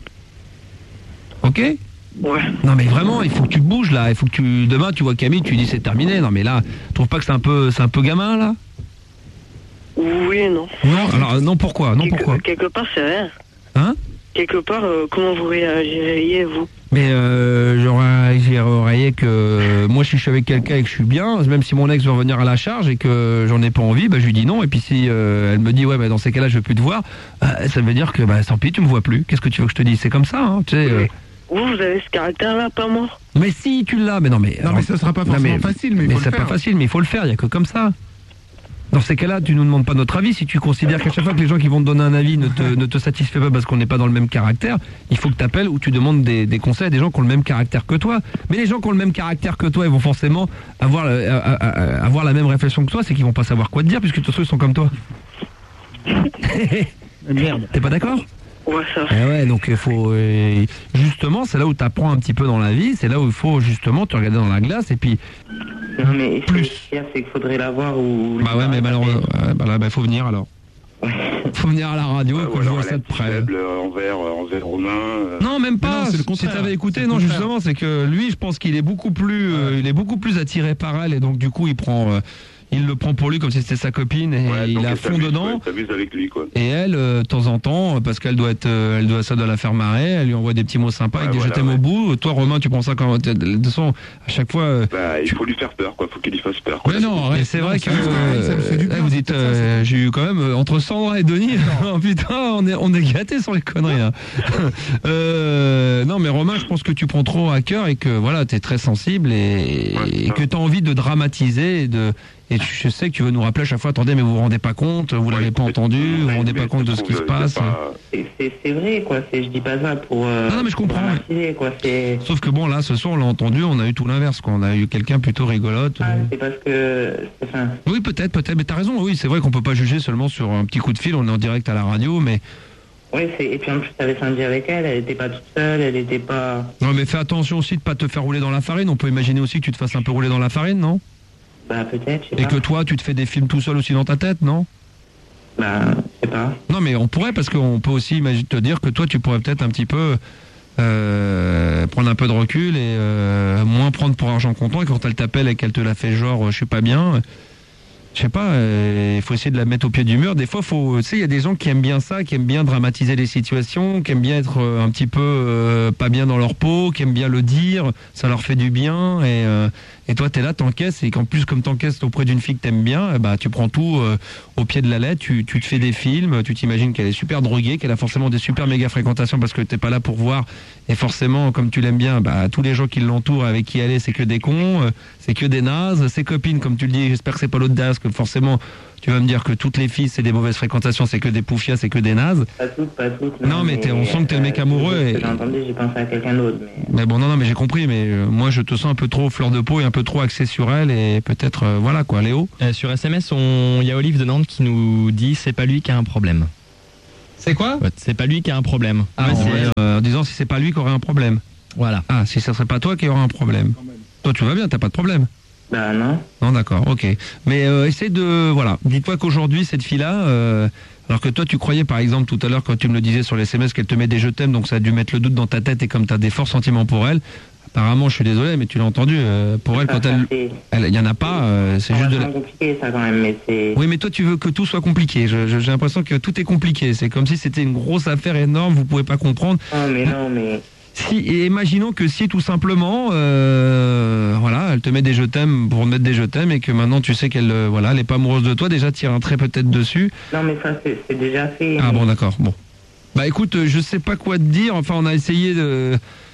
Ok? Ouais. Non mais vraiment, il faut que tu te bouges, là, il faut que demain, tu vois Camille, tu dis c'est terminé, non mais là, tu trouves pas que c'est un peu gamin, là? Oui et non. Non, alors, non, pourquoi? Quelque part, c'est vrai. Hein? Quelque part, comment vous réagiriez, vous? Mais j'aurais que moi si je suis avec quelqu'un et que je suis bien, même si mon ex veut revenir à la charge et que j'en ai pas envie, bah je lui dis non. Et puis si elle me dit ouais, bah dans ces cas-là je veux plus te voir, ça veut dire que bah tant pis, tu me vois plus. Qu'est-ce que tu veux que je te dise? C'est comme ça, hein, tu sais. Vous avez ce caractère-là, pas moi. Mais si tu l'as, mais non mais. Non mais ça sera pas forcément facile, mais il faut le c'est faire. pas facile, mais il faut le faire. Il y a que comme ça. Dans ces cas-là, tu nous demandes pas notre avis. Si tu considères qu'à chaque fois que les gens qui vont te donner un avis ne te satisfait pas parce qu'on n'est pas dans le même caractère, il faut que tu appelles ou tu demandes des conseils à des gens qui ont le même caractère que toi. Mais les gens qui ont le même caractère que toi, ils vont forcément avoir la même réflexion que toi, c'est qu'ils vont pas savoir quoi te dire puisque de toute façon ils sont comme toi. Merde. T'es pas d'accord? Ouais, ça. Ouais, donc il faut justement, c'est là où tu apprends un petit peu dans la vie, c'est là où il faut justement te regarder dans la glace et puis Non mais plus. ce qu'il y a, c'est qu'il faudrait l'avoir ou... Bah ouais, mais malheureusement, bah faut venir alors. Faut venir à la radio, écoute, je vois ça de près. Envers Romain. Non, même pas. non, c'est le si contraire. t'avais écouté, C'est le non, contraire. justement, c'est que lui, je pense qu'il est beaucoup plus, attiré par elle et donc du coup, il le prend pour lui comme si c'était sa copine et il est à fond dedans. T'amuses avec lui, quoi. Et elle, de temps en temps, parce qu'elle ça doit la faire marrer, elle lui envoie des petits mots sympas, il dit je t'aime au bout. Toi, Romain, tu prends ça comme, de toute façon, à chaque fois. Il faut lui faire peur, quoi. Faut qu'il lui fasse peur, quoi. Mais non, arrête. Et c'est vrai que ça me fait du bien, vous dites, j'ai eu quand même entre Sandra et Denis. Oh, putain, on est gâtés sur les conneries. Là. Non, mais Romain, je pense que tu prends trop à cœur et que voilà, t'es très sensible et que t'as envie de dramatiser et je sais que tu veux nous rappeler à chaque fois, attendez, mais vous vous rendez pas compte, vous l'avez pas entendu, vous vous rendez pas compte de ce qui se passe. C'est vrai, quoi. Je dis pas ça pour... non, mais je comprends. dramatiser, quoi. Sauf que bon, là, ce soir, on l'a entendu, on a eu tout l'inverse, quoi. On a eu quelqu'un plutôt rigolote. C'est parce que... Enfin, Oui, peut-être, mais t'as raison, oui, c'est vrai qu'on peut pas juger seulement sur un petit coup de fil, on est en direct à la radio, mais... oui, et puis en plus, t'avais samedi avec elle était pas toute seule, elle était pas... Non, mais fais attention aussi de pas te faire rouler dans la farine, on peut imaginer aussi que tu te fasses un peu rouler dans la farine, non? Bah peut-être, je sais Et pas. que toi, tu te fais des films tout seul aussi dans ta tête, non? Bah, je sais pas. Non, mais on pourrait, parce qu'on peut aussi te dire que toi, tu pourrais peut-être un petit peu prendre un peu de recul et moins prendre pour argent comptant, et quand elle t'appelle et qu'elle te la fait genre, je suis pas bien, je je sais pas, il faut essayer de la mettre au pied du mur. Des fois, tu sais, il y a des gens qui aiment bien ça, qui aiment bien dramatiser les situations, qui aiment bien être un petit peu pas bien dans leur peau, qui aiment bien le dire, ça leur fait du bien. Et toi, t'es là, t'encaisses, et qu'en plus, comme t'encaisses auprès d'une fille que t'aimes bien, bah, tu prends tout au pied de la lettre, tu te fais des films, tu t'imagines qu'elle est super droguée, qu'elle a forcément des super méga fréquentations parce que t'es pas là pour voir. Et forcément, comme tu l'aimes bien, bah, tous les gens qui l'entourent, avec qui elle est, c'est que des cons, c'est que des nazes. Ses copines, comme tu le dis, j'espère que c'est pas l'audace, que forcément, tu vas me dire que toutes les filles, c'est des mauvaises fréquentations, c'est que des poufias, c'est que des nazes. Pas toutes. Non, mais on sent que t'es le mec amoureux. J'ai entendu, j'ai pensé à quelqu'un d'autre. Mais bon, non, mais j'ai compris, mais moi, je te sens un peu trop fleur de peau et un peu trop axé sur elle, et peut-être, voilà, quoi, Léo. Sur SMS, il y a Olive de Nantes qui nous dit c'est pas lui qui a un problème. C'est quoi? Ouais, c'est pas lui qui a un problème. Ah, en disant si c'est pas lui qui aurait un problème. Voilà. Ah, si ça serait pas toi qui aurait un problème. Toi, tu vas bien, t'as pas de problème. Bah non. Non, d'accord, ok. Mais essaie de... Voilà, dis-toi qu'aujourd'hui, cette fille-là... alors que toi, tu croyais, par exemple, tout à l'heure, quand tu me le disais sur les SMS, qu'elle te met des je t'aime, donc ça a dû mettre le doute dans ta tête, et comme tu as des forts sentiments pour elle, apparemment, je suis désolé, mais tu l'as entendu, pour elle, quand elle y en a pas, c'est juste de la... C'est compliqué, ça, quand même, mais c'est... Oui, mais toi, tu veux que tout soit compliqué. J'ai l'impression que tout est compliqué. C'est comme si c'était une grosse affaire énorme, vous pouvez pas comprendre. Non, mais... Et imaginons que si tout simplement, voilà, elle te met des je t'aime pour mettre des je t'aime, et que maintenant tu sais qu'elle, voilà, elle est pas amoureuse de toi, déjà tire un trait peut-être dessus. Non, mais ça c'est déjà fait. Ah bon, d'accord, bon. Bah écoute, je sais pas quoi te dire. Enfin, on a essayé de.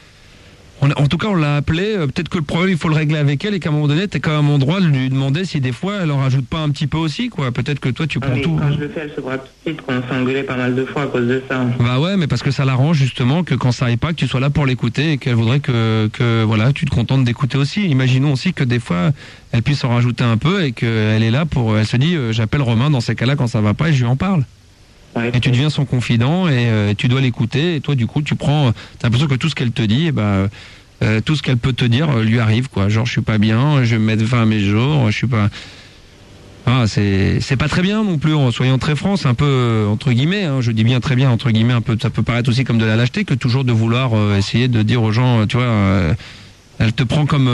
En tout cas, on l'a appelé. Peut-être que le problème, il faut le régler avec elle, et qu'à un moment donné, t'es quand même en droit de lui demander si des fois, elle en rajoute pas un petit peu aussi, quoi. Peut-être que toi, tu prends tout. Quand je le fais, elle se braque tout de suite, qu'on s'est engueulé pas mal de fois à cause de ça. Bah ouais, mais parce que ça l'arrange justement que quand ça aille pas, que tu sois là pour l'écouter, et qu'elle voudrait que voilà, tu te contentes d'écouter aussi. Imaginons aussi que des fois, elle puisse en rajouter un peu, et qu'elle est là pour. Elle se dit, j'appelle Romain dans ces cas-là quand ça va pas, et je lui en parle. Ouais, et tu deviens son confident, et tu dois l'écouter, et toi du coup tu prends, t'as l'impression que tout ce qu'elle te dit, et tout ce qu'elle peut te dire lui arrive, quoi. Genre, je suis pas bien, je vais me mettre fin à mes jours, je suis pas... Ah, c'est pas très bien non plus, en soyant très franc, c'est un peu, entre guillemets, je dis bien très bien, entre guillemets, un peu, ça peut paraître aussi comme de la lâcheté, que toujours de vouloir essayer de dire aux gens, tu vois, elle te prend comme...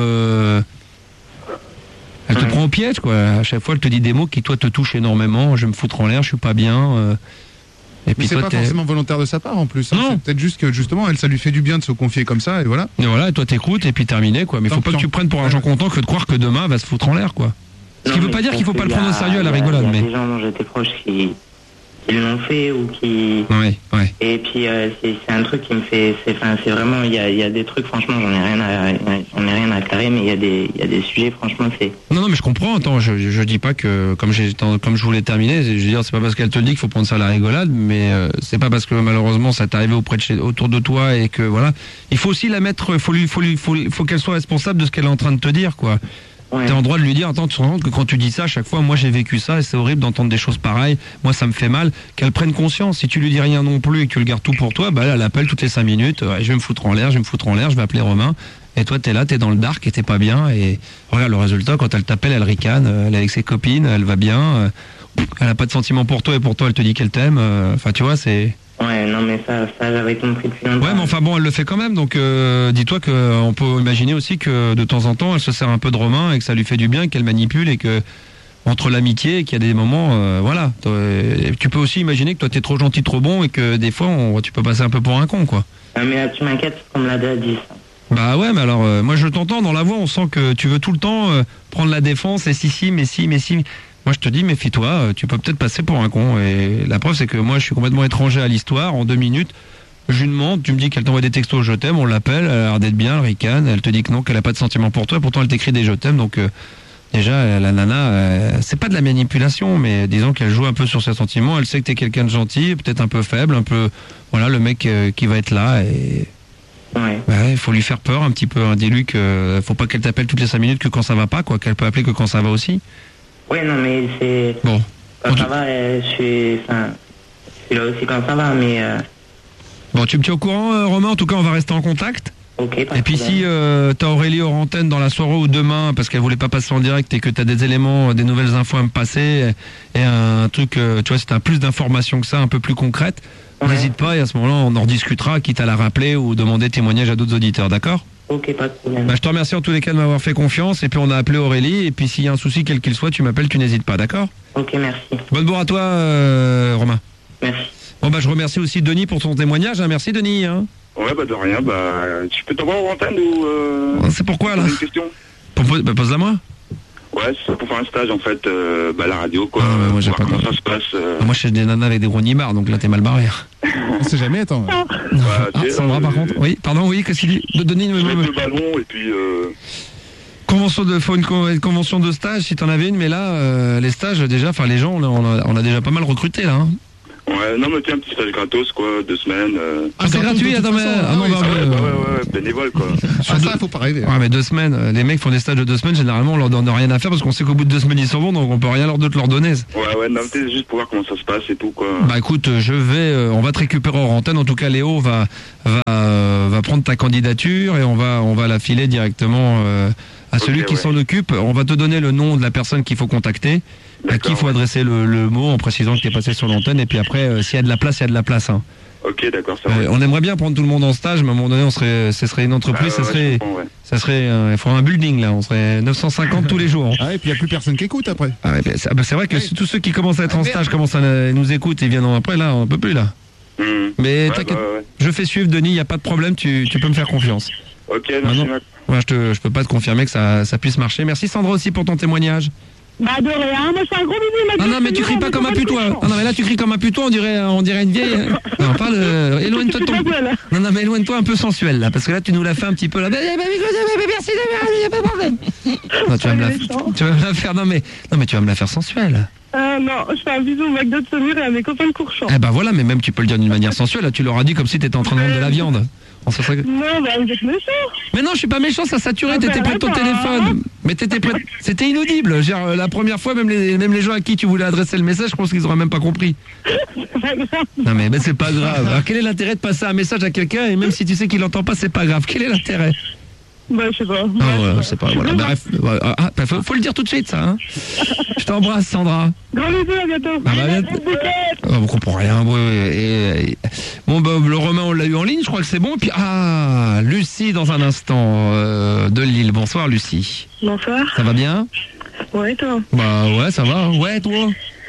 elle te prend au piège, quoi. À chaque fois, elle te dit des mots qui, toi, te touchent énormément. Je vais me foutre en l'air, je suis pas bien... Et puis c'est pas forcément volontaire de sa part en plus. Non. C'est peut-être juste que justement, ça lui fait du bien de se confier comme ça, et voilà. Et voilà, et toi t'écoutes, et puis terminé, quoi. Mais faut pas que tu prennes pour un gens content que de croire que demain va se foutre en l'air, quoi. Ce qui veut pas dire qu'il faut pas le prendre au sérieux à la rigolade, mais... Il y a des gens dont j'étais proche qui l'ont fait, ou qui... Ouais. Et puis c'est un truc qui me fait... C'est vraiment... Il y a des trucs, franchement, j'en ai rien à carrer, mais il y a des sujets, franchement, c'est... Non, mais je comprends. Attends, je dis pas que, comme je voulais terminer, je veux dire, c'est pas parce qu'elle te le dit qu'il faut prendre ça à la rigolade, mais c'est pas parce que malheureusement ça t'est arrivé autour de toi, et que voilà. Il faut aussi la mettre, faut qu'elle soit responsable de ce qu'elle est en train de te dire, quoi. Ouais. T'es en droit de lui dire, attends, tu te rends compte que quand tu dis ça, à chaque fois, moi j'ai vécu ça, et c'est horrible d'entendre des choses pareilles, moi ça me fait mal, qu'elle prenne conscience. Si tu lui dis rien non plus, et que tu le gardes tout pour toi, bah elle appelle toutes les 5 minutes, je vais me foutre en l'air, je vais appeler Romain, et toi t'es là, t'es dans le dark, et t'es pas bien, et regarde le résultat, quand elle t'appelle, elle ricane, elle est avec ses copines, elle va bien, elle a pas de sentiments pour toi, et pour toi elle te dit qu'elle t'aime, enfin tu vois, c'est... Ouais, non, mais ça j'avais compris depuis longtemps. Ouais, mais enfin bon, elle le fait quand même, donc dis-toi qu'on peut imaginer aussi que de temps en temps, elle se sert un peu de Romain, et que ça lui fait du bien, qu'elle manipule, et que entre l'amitié, et qu'il y a des moments, voilà. Tu peux aussi imaginer que toi t'es trop gentil, trop bon, et que des fois, tu peux passer un peu pour un con, quoi. Mais tu m'inquiètes parce qu'on me l'a déjà dit, ça. Bah ouais, mais alors, moi je t'entends dans la voix, on sent que tu veux tout le temps prendre la défense, et mais si... Moi, je te dis, méfie-toi, tu peux peut-être passer pour un con. Et la preuve, c'est que moi, je suis complètement étranger à l'histoire. En 2 minutes, je lui demande, tu me dis qu'elle t'envoie des textos je t'aime, on l'appelle, elle a l'air d'être bien, elle ricane, elle te dit que non, qu'elle a pas de sentiments pour toi, pourtant elle t'écrit des je t'aime. Donc, déjà, la nana, c'est pas de la manipulation, mais disons qu'elle joue un peu sur ses sentiments. Elle sait que t'es quelqu'un de gentil, peut-être un peu faible, un peu, voilà, le mec qui va être là, et... Ouais, faut lui faire peur un petit peu, dis-lui que faut pas qu'elle t'appelle toutes les 5 minutes que quand ça va pas, quoi, qu'elle peut appeler que quand ça va aussi. Ouais, non, mais c'est... Bon. Quand ça va, je suis là aussi quand ça va, mais... Bon, tu me tiens au courant, Romain. En tout cas, on va rester en contact. Ok, pas et puis si t'as Aurélie hors antenne dans la soirée ou demain, parce qu'elle voulait pas passer en direct, et que t'as des éléments, des nouvelles infos à me passer, et un truc, tu vois, si t'as plus d'informations que ça, un peu plus concrètes, n'hésite pas, et à ce moment-là, on en rediscutera, quitte à la rappeler ou demander témoignage à d'autres auditeurs, d'accord ? Ok, pas de problème. Bah, je te remercie en tous les cas de m'avoir fait confiance. Et puis on a appelé Aurélie. Et puis s'il y a un souci quel qu'il soit, tu m'appelles, tu n'hésites pas, d'accord? Ok, merci. Bonne bourre à toi, Romain. Merci. Bon bah je remercie aussi Denis pour ton témoignage. Hein. Merci Denis. Hein. Ouais, bah de rien, tu peux t'envoyer en antenne ou... C'est pourquoi là? Une question. Pose-la moi. Ouais, c'est pour faire un stage en fait, la radio quoi. Ah, ouais, moi, j'ai voir pas comment compris. ça se passe. Moi je cherche des nanas avec des gros nibards, donc là t'es mal barré. On sait jamais, attends. Sandra par contre. Oui, pardon, oui, qu'est-ce qu'il dit? Denis, Je mets le ballon et puis... faut une convention de stage si t'en avais une, mais là, les stages déjà, enfin les gens, on a déjà pas mal recruté là. Hein. Ouais, non mais tiens, un petit stage gratos quoi, 2 semaines. Ah c'est gratuit, attends mais... ouais, bénévole quoi. Ça, faut pas rêver. Ouais mais 2 semaines, les mecs font des stages de 2 semaines, généralement on leur donne rien à faire parce qu'on sait qu'au bout de 2 semaines ils s'en vont, donc on peut rien leur donner. Ouais, non mais c'est juste pour voir comment ça se passe et tout quoi. Bah écoute, on va te récupérer hors antenne, en tout cas Léo va prendre ta candidature et on va la filer directement à celui qui s'en occupe. On va te donner le nom de la personne qu'il faut contacter, à qui il faut adresser le mot en précisant que tu es passé sur l'antenne, et puis après s'il y a de la place, il y a de la place. Hein. Ok, d'accord, ça va. On aimerait bien prendre tout le monde en stage, mais à un moment donné, ce serait une entreprise, ça serait il faudrait un building là, on serait 950 tous les jours. Hein. Ah, et puis il n'y a plus personne qui écoute après. Ah, ouais, c'est vrai que tous ceux qui commencent à être en stage commencent à nous écouter et viennent après, là, on peut plus là. Mais t'inquiète, je fais suivre Denis, il n'y a pas de problème, tu peux me faire confiance. Ok, merci. Je peux pas te confirmer que ça puisse marcher. Merci Sandra aussi pour ton témoignage. Bah de rien, moi je fais un gros bisou. Ah non mais tu cries pas comme un putois. Ah non mais là tu cries comme un putois, on dirait une vieille. Non parle, éloigne-toi de ton. Non mais éloigne-toi un peu sensuel là, parce que là tu nous l'as fait un petit peu là. Merci, il y a pas de problème. Non tu vas me la faire. Non mais tu vas me la faire sensuelle. Non, je fais un bisou au McDo de Saumur et à mes copains de Courchamp. Eh ben voilà, mais même tu peux le dire d'une manière sensuelle. Là tu leur as dit comme si t'étais en train de vendre de la viande. Non, bah vous êtes méchant. Mais non, je suis pas méchant, ça saturé, t'étais près de ton téléphone. Mais t'étais près, c'était inaudible. Genre, la première fois, même les gens à qui tu voulais adresser le message, je pense qu'ils auraient même pas compris. Non mais c'est pas grave. Alors quel est l'intérêt de passer un message à quelqu'un et même si tu sais qu'il l'entend pas, c'est pas grave. Quel est l'intérêt? Bah je sais pas. Ah ouais, c'est pas, voilà. Bref, faut le dire tout de suite ça. Hein. Je t'embrasse Sandra. Gros bisous, à bientôt. On comprend rien. Bon bah le Romain on l'a eu en ligne, je crois que c'est bon. Et puis Lucie dans un instant de Lille. Bonsoir Lucie. Bonsoir. Ça va bien? Ouais toi. Bah ouais ça va. Ouais toi.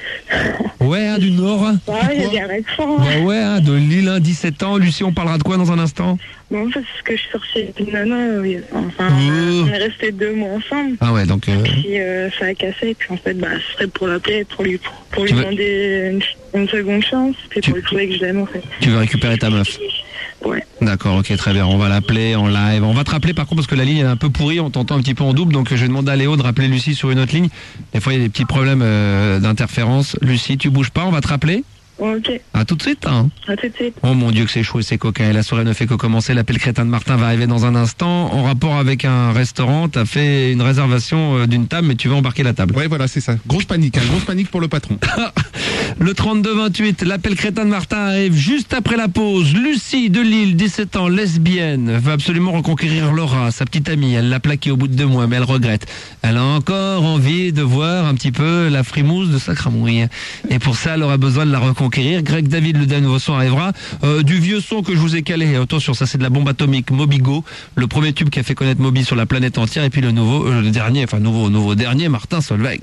Ouais, hein, du Nord. Ouais, il y a des accents. Bah ouais, hein, de Lille, hein, 17 ans. Lucie, on parlera de quoi dans un instant? Bon, parce que je suis sortie avec une nana, oui. Enfin, on est restés 2 mois ensemble. Ah ouais, donc... Puis ça a cassé, et puis en fait, ce serait pour l'appeler, pour lui demander une seconde chance, puis pour lui prouver que je l'aime, en fait. Tu veux récupérer ta meuf? Ouais. D'accord, ok, très bien. On va l'appeler en live. On va te rappeler par contre parce que la ligne est un peu pourrie, on t'entend un petit peu en double, donc je vais demander à Léo de rappeler Lucie sur une autre ligne. Des fois il y a des petits problèmes d'interférence. Lucie, tu bouges pas, on va te rappeler? Ok. À tout de suite, hein. À tout de suite. Oh mon Dieu que c'est chaud et c'est coquin. Et la soirée ne fait que commencer. L'appel crétin de Martin va arriver dans un instant. En rapport avec un restaurant, t'as fait une réservation d'une table, mais tu veux embarquer la table. Ouais, voilà, c'est ça. Grosse panique pour le patron. Le 32-28, l'appel crétin de Martin arrive juste après la pause. Lucie de Lille, 17 ans, lesbienne, veut absolument reconquérir Laura, sa petite amie. Elle l'a plaquée au bout de 2 mois, mais elle regrette. Elle a encore envie de voir un petit peu la frimousse de sa cramouille. Et pour ça, elle aura besoin de la reconquérir. Greg David, le nouveau son arrivera. Du vieux son que je vous ai calé. Attention, ça c'est de la bombe atomique. Mobigo, le premier tube qui a fait connaître Moby sur la planète entière. Et puis le nouveau dernier, Martin Solveig.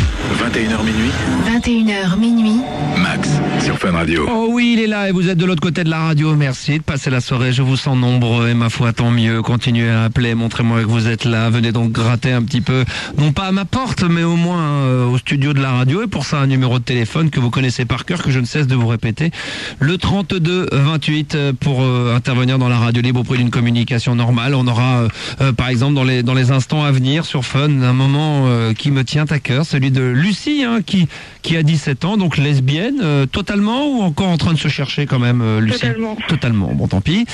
21h minuit. 21h minuit. Max sur Fun Radio. Oh oui, il est là et vous êtes de l'autre côté de la radio. Merci de passer la soirée. Je vous sens nombreux et ma foi, tant mieux. Continuez à appeler. Montrez-moi que vous êtes là. Venez donc gratter un petit peu. Non pas à ma porte, mais au moins au studio de la radio. Et pour ça, un numéro de téléphone que vous connaissez par cœur, que je ne cesse de vous répéter. Le 32-28 pour intervenir dans la radio libre auprès d'une communication normale. On aura, par exemple, dans les instants à venir sur Fun, un moment qui me tient à cœur, celui de Lucie, hein, qui a 17 ans, donc lesbienne, totalement ou encore en train de se chercher quand même, Lucie? Totalement, bon tant pis.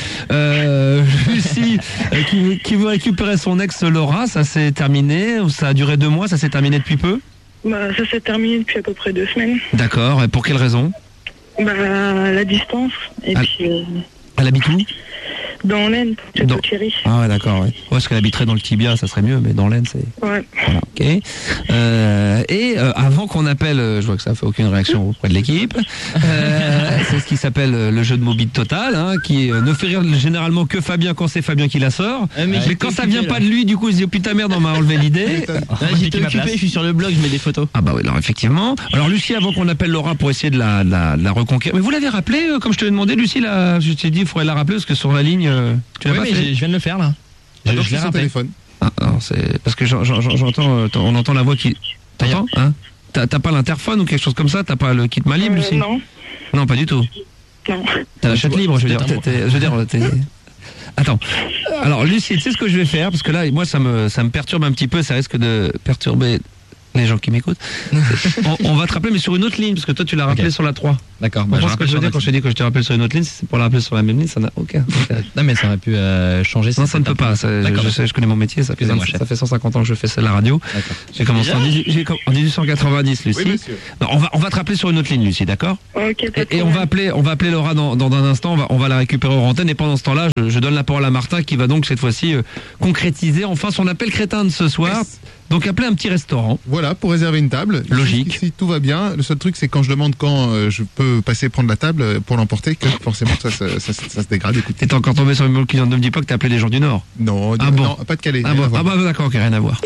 Lucie, qui veut récupérer son ex Laura, ça s'est terminé, ou ça a duré 2 mois, ça s'est terminé depuis peu? Bah, ça s'est terminé depuis à peu près 2 semaines. D'accord, et pour quelle raison? Bah, la distance, et puis... Elle habite où? Dans l'Aisne, c'est Dans- tout Thierry. Ah ouais, d'accord. Ouais. Parce qu'elle habiterait dans le Tibia, ça serait mieux, mais dans l'Aisne, c'est... Ouais. Voilà, ok. Avant qu'on appelle, je vois que ça fait aucune réaction auprès de l'équipe, c'est ce qui s'appelle le jeu de mots bit total, hein, qui ne fait rire généralement que Fabien quand c'est Fabien qui la sort. Mais quand ça vient pas de lui, du coup, il se dit, oh, putain merde, on m'a enlevé l'idée. J'étais occupé, je suis sur le blog, je mets des photos. Ah bah oui, alors effectivement. Alors Lucie, avant qu'on appelle Laura pour essayer de la reconquérir. Mais vous l'avez rappelé, comme je te l'ai demandé, Lucie, là, je t'ai dit, il faudrait la rappeler parce que sur la ligne, tu l'as Oui, pas mais fait. je viens de le faire là. Je l'ai son rappelé. téléphone. Ah, non, c'est parce que j'entends, on entend la voix qui. T'entends, hein? T'as pas l'interphone ou quelque chose comme ça? T'as pas le kit Malib, Lucie? Non. Non, pas du tout. Non. T'as la chatte libre, je veux dire. Attends. Alors, Lucie, tu sais ce que je vais faire? Parce que là, moi, ça me perturbe un petit peu, ça risque de perturber les gens qui m'écoutent. on va te rappeler, mais sur une autre ligne, parce que toi, tu l'as rappelé sur la 3. D'accord. Bah, ce que je veux dire quand je te dis que je te rappelle sur une autre ligne, si c'est pour la rappeler sur la même ligne, ça n'a aucun intérêt. Non, mais ça aurait pu changer. Non, ça ne peut pas. Je connais mon métier, ça fait 150 ans que je fais ça à la radio. J'ai commencé en 1890, Lucie. Oui, monsieur. Non, on va te rappeler sur une autre ligne, Lucie, d'accord? Ok, pas de Et on va appeler Laura dans un instant, on va la récupérer aux antennes, et pendant ce temps-là, je donne la parole à Martin qui va donc cette fois-ci concrétiser enfin son appel crétin de ce soir. Donc appeler un petit restaurant. Voilà, pour réserver une table. Logique. Si tout va bien, le seul truc c'est quand je demande quand je peux passer prendre la table pour l'emporter, que forcément ça se dégrade. Écoutez. T'es encore tombé sur une moule qui ne me dit pas que t'as appelé les gens du Nord. Non, Ah bon. non, pas de Calais. Ah rien bon, à voir. bah d'accord, ok, rien à voir.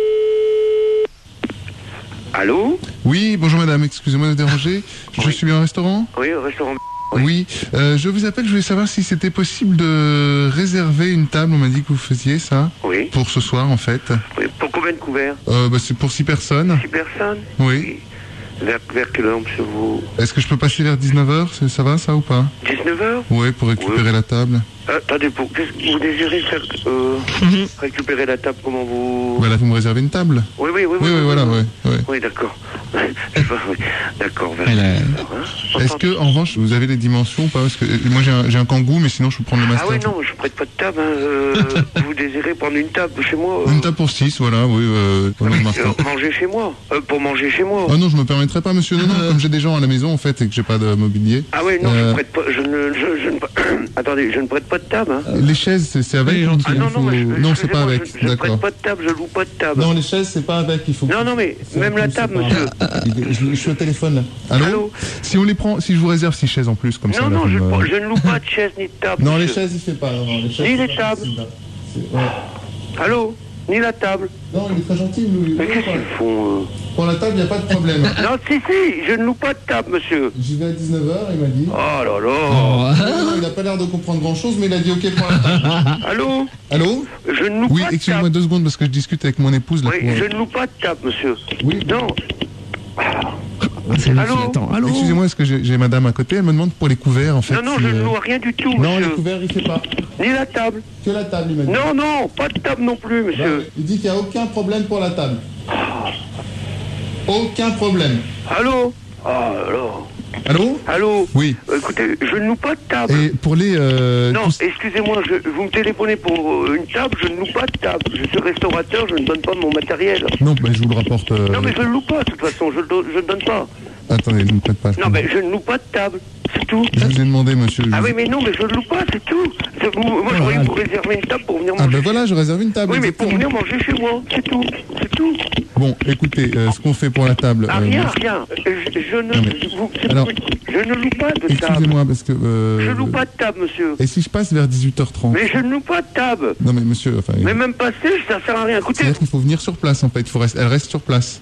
Allô? Oui, bonjour madame, excusez-moi de déranger. Je Oui. suis bien au restaurant? Oui, au restaurant. Oui, je vous appelle, je voulais savoir si c'était possible de réserver une table, on m'a dit que vous faisiez ça, Oui. pour ce soir en fait. Oui. Pour combien de couverts? C'est pour 6 personnes. 6 personnes? Oui. Vers quelle heure, monsieur, vous? Est-ce que je peux passer vers 19h, ça va ça ou pas? 19h? Oui, pour récupérer la table. Attendez, qu'est-ce que vous désirez faire? Récupérer la table, comment vous... Voilà, vous me réservez une table? Oui, Voilà, oui. Oui, d'accord. Oui, d'accord, vers Elle a- 19h, hein. Est-ce que, en revanche, vous avez les dimensions ou pas? Parce que moi j'ai un kangou, mais sinon je peux prendre le master. Ah oui, non, je prête pas de table. Hein. Vous désirez prendre une table chez moi? Une table pour 6, voilà, oui. Pour le Martin. Manger chez moi? Pour manger chez moi? Ah non, je me permettrai pas, monsieur. Non, comme j'ai des gens à la maison en fait et que j'ai pas de mobilier. Ah oui, non, je prête pas. Je ne attendez, je ne prête pas de table. Hein. Les chaises, c'est avec. Oui, ou Ah non, il faut- non, non, c'est pas excusez-moi, avec. je ne D'accord. prête pas de table, je loue pas de table. Non, les chaises, c'est pas avec. Il faut. Non, non, mais C'est même en la plus, table, c'est pas- monsieur. Je suis au téléphone là. Allô, Allô. Si on les prend, si je vous réserve 6 chaises en plus comme ça. Non, là, non, vous me- je ne loue pas de chaise ni de table. Non, les monsieur. chaises, il fait pas. Non, les chaises. Ni c'est les pas tables. possible, là. Ouais. Allô? Ni la table. Non, il est très gentil. Nous. Mais qu'est-ce qu'ils font Pour la table, il n'y a pas de problème. Non, si, je ne loue pas de table, monsieur. J'y vais à 19h, il m'a dit. Oh là là. Non, il n'a pas l'air de comprendre grand chose, mais il a dit ok pour la table. Allô? Allô? Je ne loue Oui, pas de excusez-moi table. 2 secondes parce que je discute avec mon épouse là. Oui, pour- je ne loue pas de table, monsieur. Oui. Non. C'est Allô? Allô? Excusez-moi, est-ce que j'ai madame à côté? Elle me demande pour les couverts en fait. Non, non, si, je ne loue rien du tout, Non, les monsieur. couverts, il fait pas. Ni la table. Que la table, il m'a dit. Non, non, pas de table non plus, Bah, monsieur. il dit qu'il n'y a aucun problème pour la table. Aucun problème. Allô? Oh là là. Allô? Allô? Oui. Écoutez, je ne loue pas de table. Et pour les... Non, tous- excusez-moi, vous me téléphonez pour une table, je ne loue pas de table. Je suis restaurateur, je ne donne pas mon matériel. Non, bah, je vous le rapporte... Non, mais je ne loue pas, de toute façon, je ne donne pas. Attendez, ne me prête pas. Non, mais je ne loue pas de table, c'est tout. Je vous ai demandé, monsieur. Ah oui, mais non, mais je ne loue pas, c'est tout. Moi, je croyais que vous réservez une table pour venir Ah manger. ben voilà, je réserve une table. Oui, mais pour exactement. venir manger chez moi, c'est tout. C'est tout. Bon, écoutez, ce qu'on fait pour la table... Ah, rien, rien. Je ne, Non, mais- alors- je ne loue pas de table. Excusez-moi, parce que... Je ne loue pas de table, monsieur. Et si je passe vers 18h30? Mais je ne loue pas de table. Non, mais monsieur, enfin... Mais même passer, ça sert à rien. Écoutez, C'est-à-dire qu'il faut venir sur place, en fait. Elle reste sur place.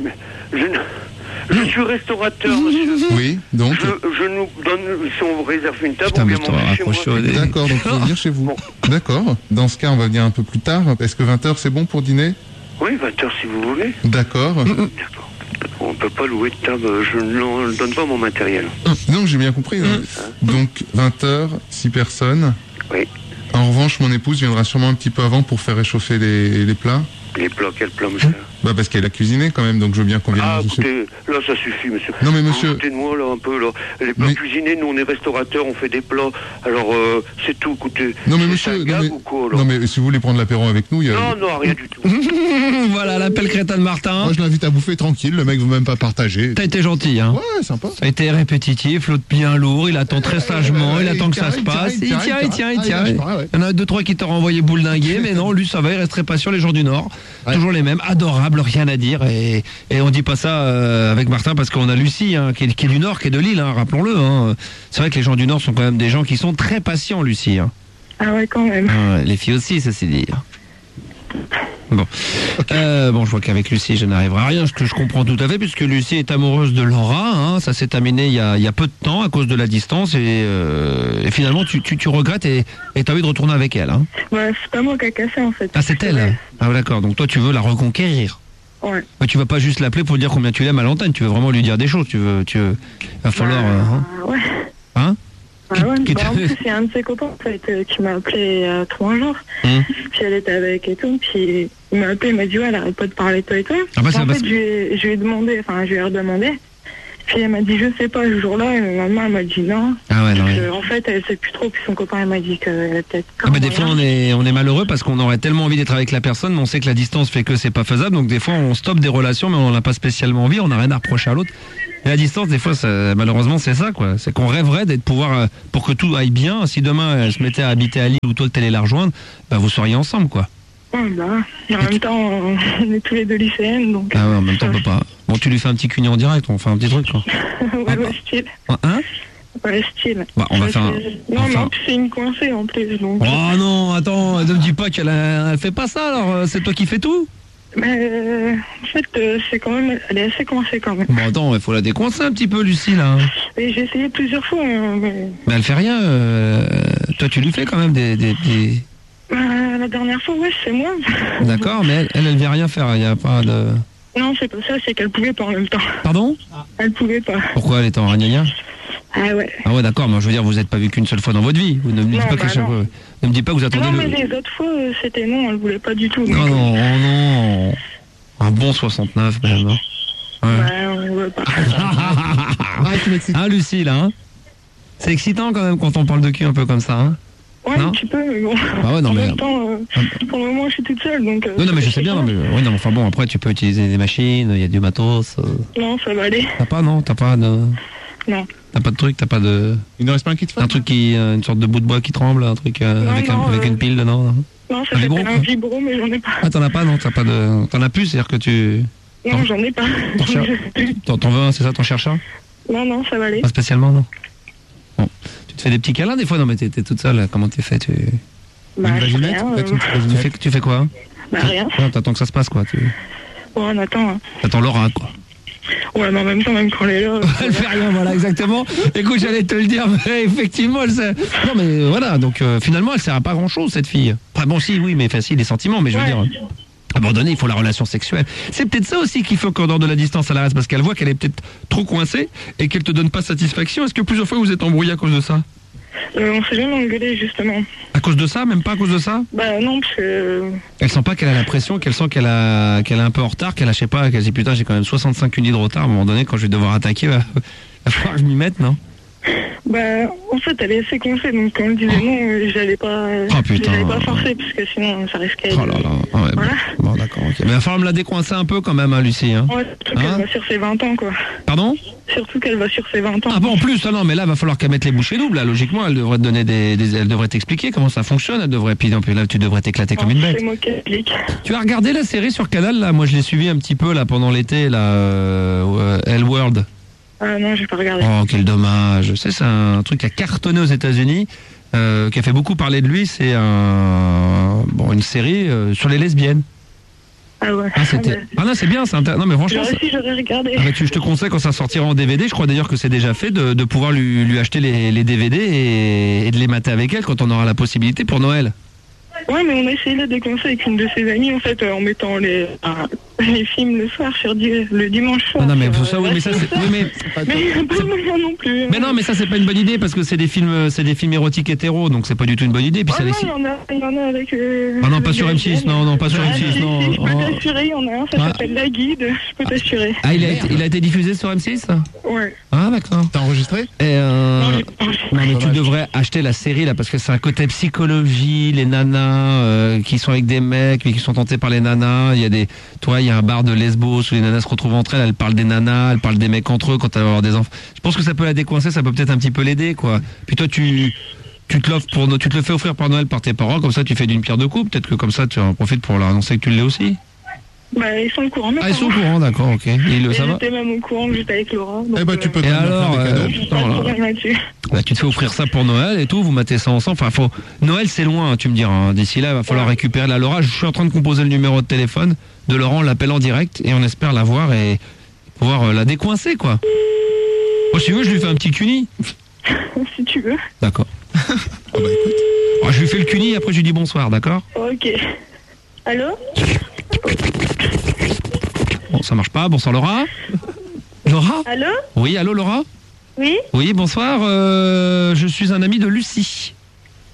je suis restaurateur, monsieur. Oui, donc... Je nous donne, si on réserve une table, Putain, on mais vient je t'aurais manger chez moi. raccroché au nez. D'accord, donc il faut venir chez vous. Bon. D'accord. Dans ce cas, on va venir un peu plus tard. Est-ce que 20h, c'est bon pour dîner? Oui, 20h si vous voulez. D'accord. D'accord. On ne peut pas louer de table, je ne donne pas mon matériel. Non, j'ai bien compris. hein. Donc, 20h, 6 personnes. Oui. En revanche, mon épouse viendra sûrement un petit peu avant pour faire réchauffer les plats. Les plats, quel plat, monsieur? Bah parce qu'elle a cuisiné quand même, donc je veux bien qu'on vienne manger. Écoutez, là ça suffit, monsieur. Non mais monsieur... Écoutez-moi là un peu, là. Les plats cuisinés, nous on est restaurateurs, on fait des plats. Alors c'est tout, écoutez. Non mais C'est monsieur... un gag ou quoi, là non mais si vous voulez prendre l'apéro avec nous, il y a... Non, rien du tout. Voilà, l'appel crétin de Martin. Moi je l'invite à bouffer tranquille, le mec veut même pas partager. T'as été gentil, hein. Ouais, sympa. Ça a été répétitif, l'autre bien lourd, il attend très sagement, il attend que ça se passe. Il tient. Il y en a 2-3 qui t'auraient envoyé bouldinguer, mais non, lui ça va, il reste très patient, les gens du Nord. Toujours les mêmes, adorables, rien à dire. Et on dit pas ça avec Martin parce qu'on a Lucie, hein, qui est du Nord, qui est de Lille, hein, rappelons-le. Hein. C'est vrai que les gens du Nord sont quand même des gens qui sont très patients, Lucie. Hein. Ah ouais, quand même. Les filles aussi, ça c'est dit. Bon, bon, je vois qu'avec Lucie, je n'arriverai à rien, ce que je comprends tout à fait, puisque Lucie est amoureuse de Laura. Hein, ça s'est terminé il y a peu de temps à cause de la distance, et finalement, tu regrettes et t'as envie de retourner avec elle. Hein. Ouais, c'est pas moi qui a cassé en fait. Ah, c'est elle. Ouais. Ah, d'accord. Donc toi, tu veux la reconquérir. Ouais. Mais tu vas pas juste l'appeler pour dire combien tu l'aimes à l'antenne. Tu veux vraiment lui dire des choses. Va falloir. Ouais. Hein? Ah ouais, en plus, il y a un de ses copains en fait, qui m'a appelé il y a 3 jours. Puis elle était avec et tout. Puis il m'a appelé, il m'a dit ouais, elle arrête pas de parler de toi et toi. Ah bah, en fait, je lui ai demandé, enfin, je lui ai redemandé. Puis elle m'a dit je sais pas ce jour-là. Et ma maman elle m'a dit non. Ah ouais, non. En fait, elle sait plus trop. Puis son copain elle m'a dit qu'elle était peut-être. Ah bah des fois on est malheureux parce qu'on aurait tellement envie d'être avec la personne, mais on sait que la distance fait que c'est pas faisable. Donc des fois on stoppe des relations, mais on n'a pas spécialement envie. On n'a rien à reprocher à l'autre. Et la distance, des fois, malheureusement, c'est ça, quoi. C'est qu'on rêverait d'être pouvoir, pour que tout aille bien. Si demain elle se mettait à habiter à Lille ou toi que t'allais la rejoindre, bah vous seriez ensemble, quoi. Ouais, bah, en même temps, on est tous les deux lycéennes, donc. Ah ouais, en même temps, on peut pas. Bon, tu lui fais un petit cuni en direct, on fait un petit truc, quoi. Ouais, style. Hein? Ouais, style. Bah, on va faire un... Non, mais en plus, c'est une coincée, en plus, donc. Oh non, attends, ne me dis pas elle fait pas ça, alors c'est toi qui fais tout? Mais en fait, c'est quand même, elle est assez coincée quand même. Bon, attends, il faut la décoincer un petit peu, Lucie, là. Oui, j'ai essayé plusieurs fois, mais elle fait rien. Toi, tu lui fais quand même des... La dernière fois, ouais, c'est moi. D'accord, mais elle vient rien faire, il n'y a pas de... Non, c'est pas ça, c'est qu'elle pouvait pas en même temps. Pardon? Elle pouvait pas. Pourquoi elle était en ragnagna? Ah ouais. Ah ouais, d'accord, mais je veux dire, vous n'êtes pas vu qu'une seule fois dans votre vie. Vous ne me dites pas que chaque fois... Ne me dites pas que vous attendez non, mais les autres fois, c'était non, elle voulait pas du tout. Donc... Non. Un bon 69, même. Hein. Ouais, on veut pas. Ah, Lucie, là, hein. C'est excitant quand même quand on parle de cul un peu comme ça, hein. Ouais, un petit peu, mais bon. Ah ouais, non, en mais... même temps, pour le moment, je suis toute seule, donc... non, mais je sais bien, non, mais... Oui, non, enfin bon, après, tu peux utiliser des machines, il y a du matos... Non, ça va aller. T'as pas de... Non. T'as pas de truc, t'as pas de... Il ne reste pas un kit fan? Un truc qui... une sorte de bout de bois qui tremble, un truc avec une pile dedans, non? Non, ça s'appelle un vibro, mais j'en ai pas. Ah, t'en as pas, non? T'as pas de... T'en as plus, c'est-à-dire que tu... Non, j'en ai pas. T'en veux un, c'est ça, t'en cherches un? Non, ça va aller. Pas spécialement, non? Bon. Tu te fais des petits câlins des fois? Non, mais t'es toute seule, comment t'es fait? Bah, une vaginette, tu fais quoi? Bah, rien. Non, t'attends que ça se passe, quoi. Bon, on attend. Hein. T'attends Laura, quoi. Ouais, mais en même temps, même quand elle est là... Elle fait rien, voilà, exactement. Écoute, j'allais te le dire, mais effectivement, elle sert... Non, mais voilà, donc finalement, elle sert à pas grand-chose, cette fille. Enfin, bon, si, oui, mais facile, les sentiments, mais je veux dire... Abandonner, il faut la relation sexuelle. C'est peut-être ça aussi qu'il faut qu'en dehors de la distance, elle reste, parce qu'elle voit qu'elle est peut-être trop coincée et qu'elle te donne pas satisfaction. Est-ce que plusieurs fois vous êtes embrouillés à cause de ça? On s'est jamais engueulé, justement. À cause de ça? Même pas à cause de ça? Bah non, parce que... Elle sent pas qu'elle a la pression, qu'elle sent qu'elle est un peu en retard, qu'elle a, je sais pas, qu'elle dit putain, j'ai quand même 65 unis de retard. À un moment donné, quand je vais devoir attaquer, il va falloir que je m'y mette, non? Bah, en fait, elle est assez coincée, donc quand elle disait non, j'allais pas forcer, parce que sinon, ça risquait... Oh là là, ouais, voilà. Bon, d'accord, ok. Mais il va falloir me la décoincer un peu quand même, hein, Lucie. Hein. Ouais, surtout qu'elle va sur ses 20 ans, quoi. Pardon? Surtout qu'elle va sur ses 20 ans. Ah bon, en plus, non, mais là, il va falloir qu'elle mette les bouchées doubles, là. Logiquement, elle devrait te donner elle devrait t'expliquer comment ça fonctionne, elle devrait, puis là, tu devrais t'éclater comme une bête. C'est moi qui explique. Tu as regardé la série sur Canal, là? Moi, je l'ai suivi un petit peu, là, pendant l'été, là, L-World. Ah non, j'ai pas regardé. Oh, quel dommage. C'est un truc qui a cartonné aux États-Unis, qui a fait beaucoup parler de lui. C'est une série sur les lesbiennes. Ah ouais. Ah non, c'est bien. Non, mais franchement. J'aurais regardé. Ah, je te conseille quand ça sortira en DVD. Je crois d'ailleurs que c'est déjà fait de pouvoir lui acheter les DVD et de les mater avec elle quand on aura la possibilité pour Noël. Ouais, mais on a essayé de déconseiller avec une de ses amies, en fait, en mettant les films le soir, le dimanche soir. Non, mais sur, ça, oui, mais ça, c'est. Oui, mais mais il n'y a pas moyen non plus. Mais non, mais ça, c'est pas une bonne idée parce que c'est des films érotiques hétéros, donc c'est pas du tout une bonne idée. Puis ça non, laisse. il y en a avec. Ah non, pas sur M6, non, pas sur M6, non. Je peux t'assurer, il y en a un, ça s'appelle La Guide, je peux t'assurer. Ah, il a été diffusé sur M6 ? Ouais. Ah, d'accord. T'as enregistré ? Non, mais tu devrais acheter la série là parce que c'est un côté psychologie, les nanas qui sont avec des mecs mais qui sont tentés par les nanas. Il y a il y a un bar de Lesbos où les nanas se retrouvent entre elles. Elles parlent des nanas, elles parlent des mecs entre eux quand elles vont avoir des enfants. Je pense que ça peut la décoincer, ça peut peut-être un petit peu l'aider, quoi. Puis toi, tu te l'offres tu te le fais offrir par Noël par tes parents, comme ça tu fais d'une pierre deux coups. Peut-être que comme ça tu en profites pour leur annoncer que tu l'es aussi. Bah, ils sont au courant, ils sont au courant, d'accord, ok. Ça va. J'étais même au courant que j'étais avec Laura. Eh bah, tu peux et alors, tu te fais offrir ça pour Noël et tout, vous matez ça ensemble. Enfin, Noël, c'est loin, tu me diras. Hein. D'ici là, il va falloir récupérer la Laura. Je suis en train de composer le numéro de téléphone de Laurent, on l'appelle en direct et on espère la voir et pouvoir la décoincer, quoi. Moi, si tu veux, je lui fais un petit cuni. Si tu veux. D'accord. Bah, écoute. Alors, je lui fais le cuni et après je lui dis bonsoir, d'accord ? Ok. Allô ? Bon, ça marche pas. Bonsoir, Laura. Laura ? Allô ? Oui, allô, Laura ? Oui ? Oui, bonsoir. Je suis un ami de Lucie. Oui ?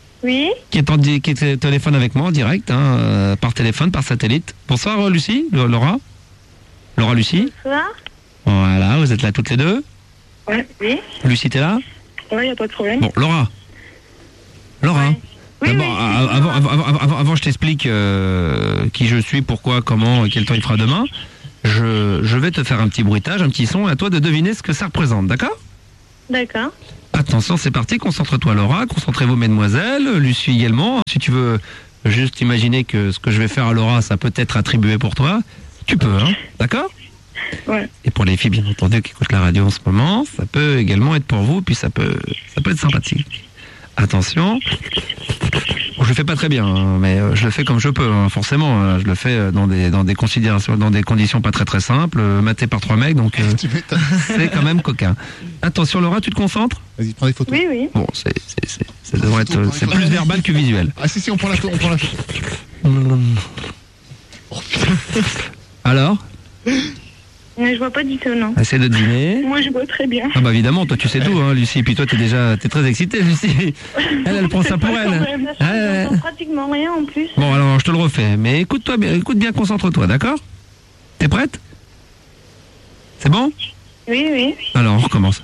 Qui est au téléphone avec moi en direct, par téléphone, par satellite. Bonsoir, Lucie. Laura ? Laura, Lucie ? Bonsoir. Voilà, vous êtes là toutes les deux ? Ouais, oui. Lucie, t'es là ? Ouais, y a pas de problème. Bon, Laura. Laura. Ouais. Oui, d'abord, avant je t'explique qui je suis, pourquoi, comment, quel temps il fera demain, je vais te faire un petit bruitage, un petit son, à toi de deviner ce que ça représente, d'accord ? D'accord. Attention, c'est parti, concentre-toi Laura, concentrez-vous mesdemoiselles, Lucie également. Si tu veux juste imaginer que ce que je vais faire à Laura, ça peut être attribué pour toi, tu peux, hein, d'accord ? Ouais. Et pour les filles, bien entendu, qui écoutent la radio en ce moment, ça peut également être pour vous, puis ça peut être sympathique. Attention. Bon, je le fais pas très bien, hein, mais je le fais comme je peux, hein, forcément. Je le fais dans des considérations, dans des conditions pas très très simples, maté par 3 mecs, donc c'est quand même coquin. Attention Laura, tu te concentres ? Vas-y, prends des photos. Oui, oui. Bon, ça devrait être, c'est plus verbal que visuel. Ah si, on prend la photo, Oh, alors ? Mais je vois pas du tout, non. Essaie de deviner. Moi, je vois très bien. Ah bah évidemment, toi tu sais tout, hein, Lucie. Puis toi t'es très excitée, Lucie. Elle prend ça pour elle. J'entends pratiquement rien en plus. Bon alors je te le refais, mais écoute bien, concentre-toi, d'accord ? T'es prête ? C'est bon ? Oui, oui. Alors on recommence.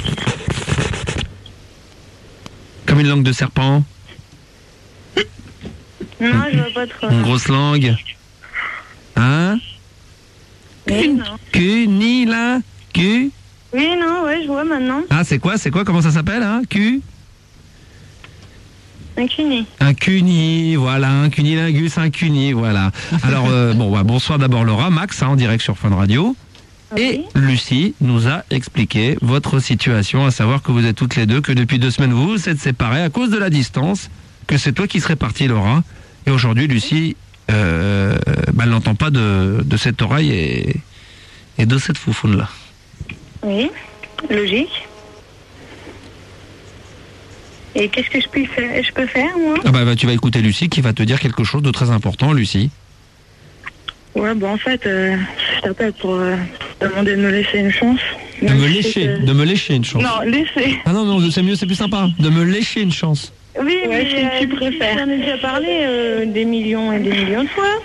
Comme une langue de serpent. Non, je vois pas trop. Une grosse langue. Hein ? Oui, non. Ni là, Q. Oui, non, ouais, je vois maintenant. Ah, c'est quoi, comment ça s'appelle, hein, Q? Un cuni. Un cuni, voilà, un cunilingus, un cuni, voilà. Alors, bonsoir d'abord Laura, Max, en direct sur Fun Radio. Oui. Et Lucie nous a expliqué votre situation, à savoir que vous êtes toutes les deux, que depuis 2 semaines vous vous êtes séparées à cause de la distance, que c'est toi qui serais partie, Laura. Et aujourd'hui, Lucie, elle n'entend pas de cette oreille et de cette foufoune-là. Oui, logique. Et qu'est-ce que je peux faire, moi ? Ah bah, tu vas écouter Lucie qui va te dire quelque chose de très important, Lucie. Ouais, en fait, je t'appelle pour demander de me laisser une chance. De me lécher une chance. Non, laisser. Ah non, c'est mieux, c'est plus sympa. De me lécher une chance. Oui, mais si tu préfères. J'en ai déjà parlé des millions et des millions de fois.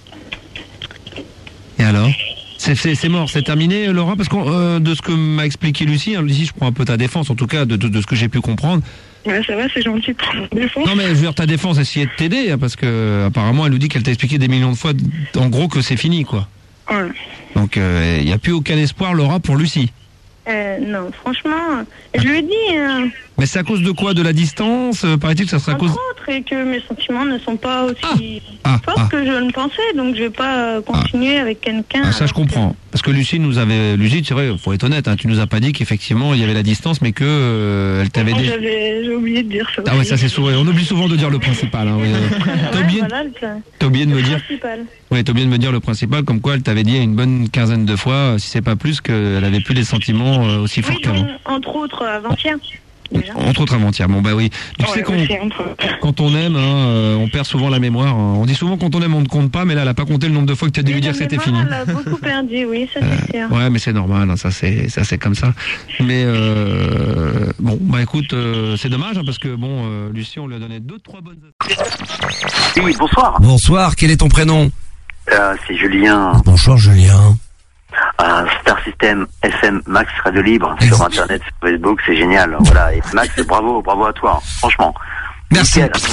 Et alors ? C'est mort, c'est terminé, Laura, parce que de ce que m'a expliqué Lucie, hein, Lucie, je prends un peu ta défense, en tout cas, de ce que j'ai pu comprendre. Ouais, ça va, c'est gentil pour ta défense. Non, mais je veux dire, ta défense, essayer de t'aider, hein, parce que apparemment, elle nous dit qu'elle t'a expliqué des millions de fois, en gros, que c'est fini, quoi. Ouais. Donc, il n'y a plus aucun espoir, Laura, pour Lucie. Non, franchement, je lui ai dit... Mais c'est à cause de quoi ? De la distance ? Paraît-il que ça serait à cause... Entre autres, et que mes sentiments ne sont pas aussi forts que je ne pensais, donc je vais pas continuer avec quelqu'un... Ah, ça, je comprends. Parce que Lucie, c'est vrai, faut être honnête, hein, tu nous as pas dit qu'effectivement, il y avait la distance, mais que elle t'avait déjà... J'ai oublié de dire ça. Ah ouais, ça c'est sourire. On oublie souvent de dire le principal. Hein, t'as oublié de me dire... Oui, t'as oublié de me dire le principal, comme quoi elle t'avait dit une bonne quinzaine de fois, si c'est pas plus, qu'elle avait plus les sentiments aussi forts qu'avant. Entre autres, avant-hier. déjà. Entre autres avant-hier. Bon bah oui. Tu sais quand on aime, on perd souvent la mémoire. On dit souvent quand on aime on ne compte pas, mais là elle a pas compté le nombre de fois que tu as dû lui dire que c'était fini. Elle a beaucoup perdu, oui, ça c'est sûr. Ouais, mais c'est normal, hein, ça c'est comme ça. Mais bon, bah écoute, c'est dommage parce que bon, Lucie, on lui a donné 2-3 bonnes. Oui, bonsoir. Bonsoir, quel est ton prénom? C'est Julien. Bonsoir Julien. Star System FM Max Radio Libre sur Internet, sur Facebook, c'est génial. Voilà, et Max, bravo à toi, franchement. Merci. Nickel.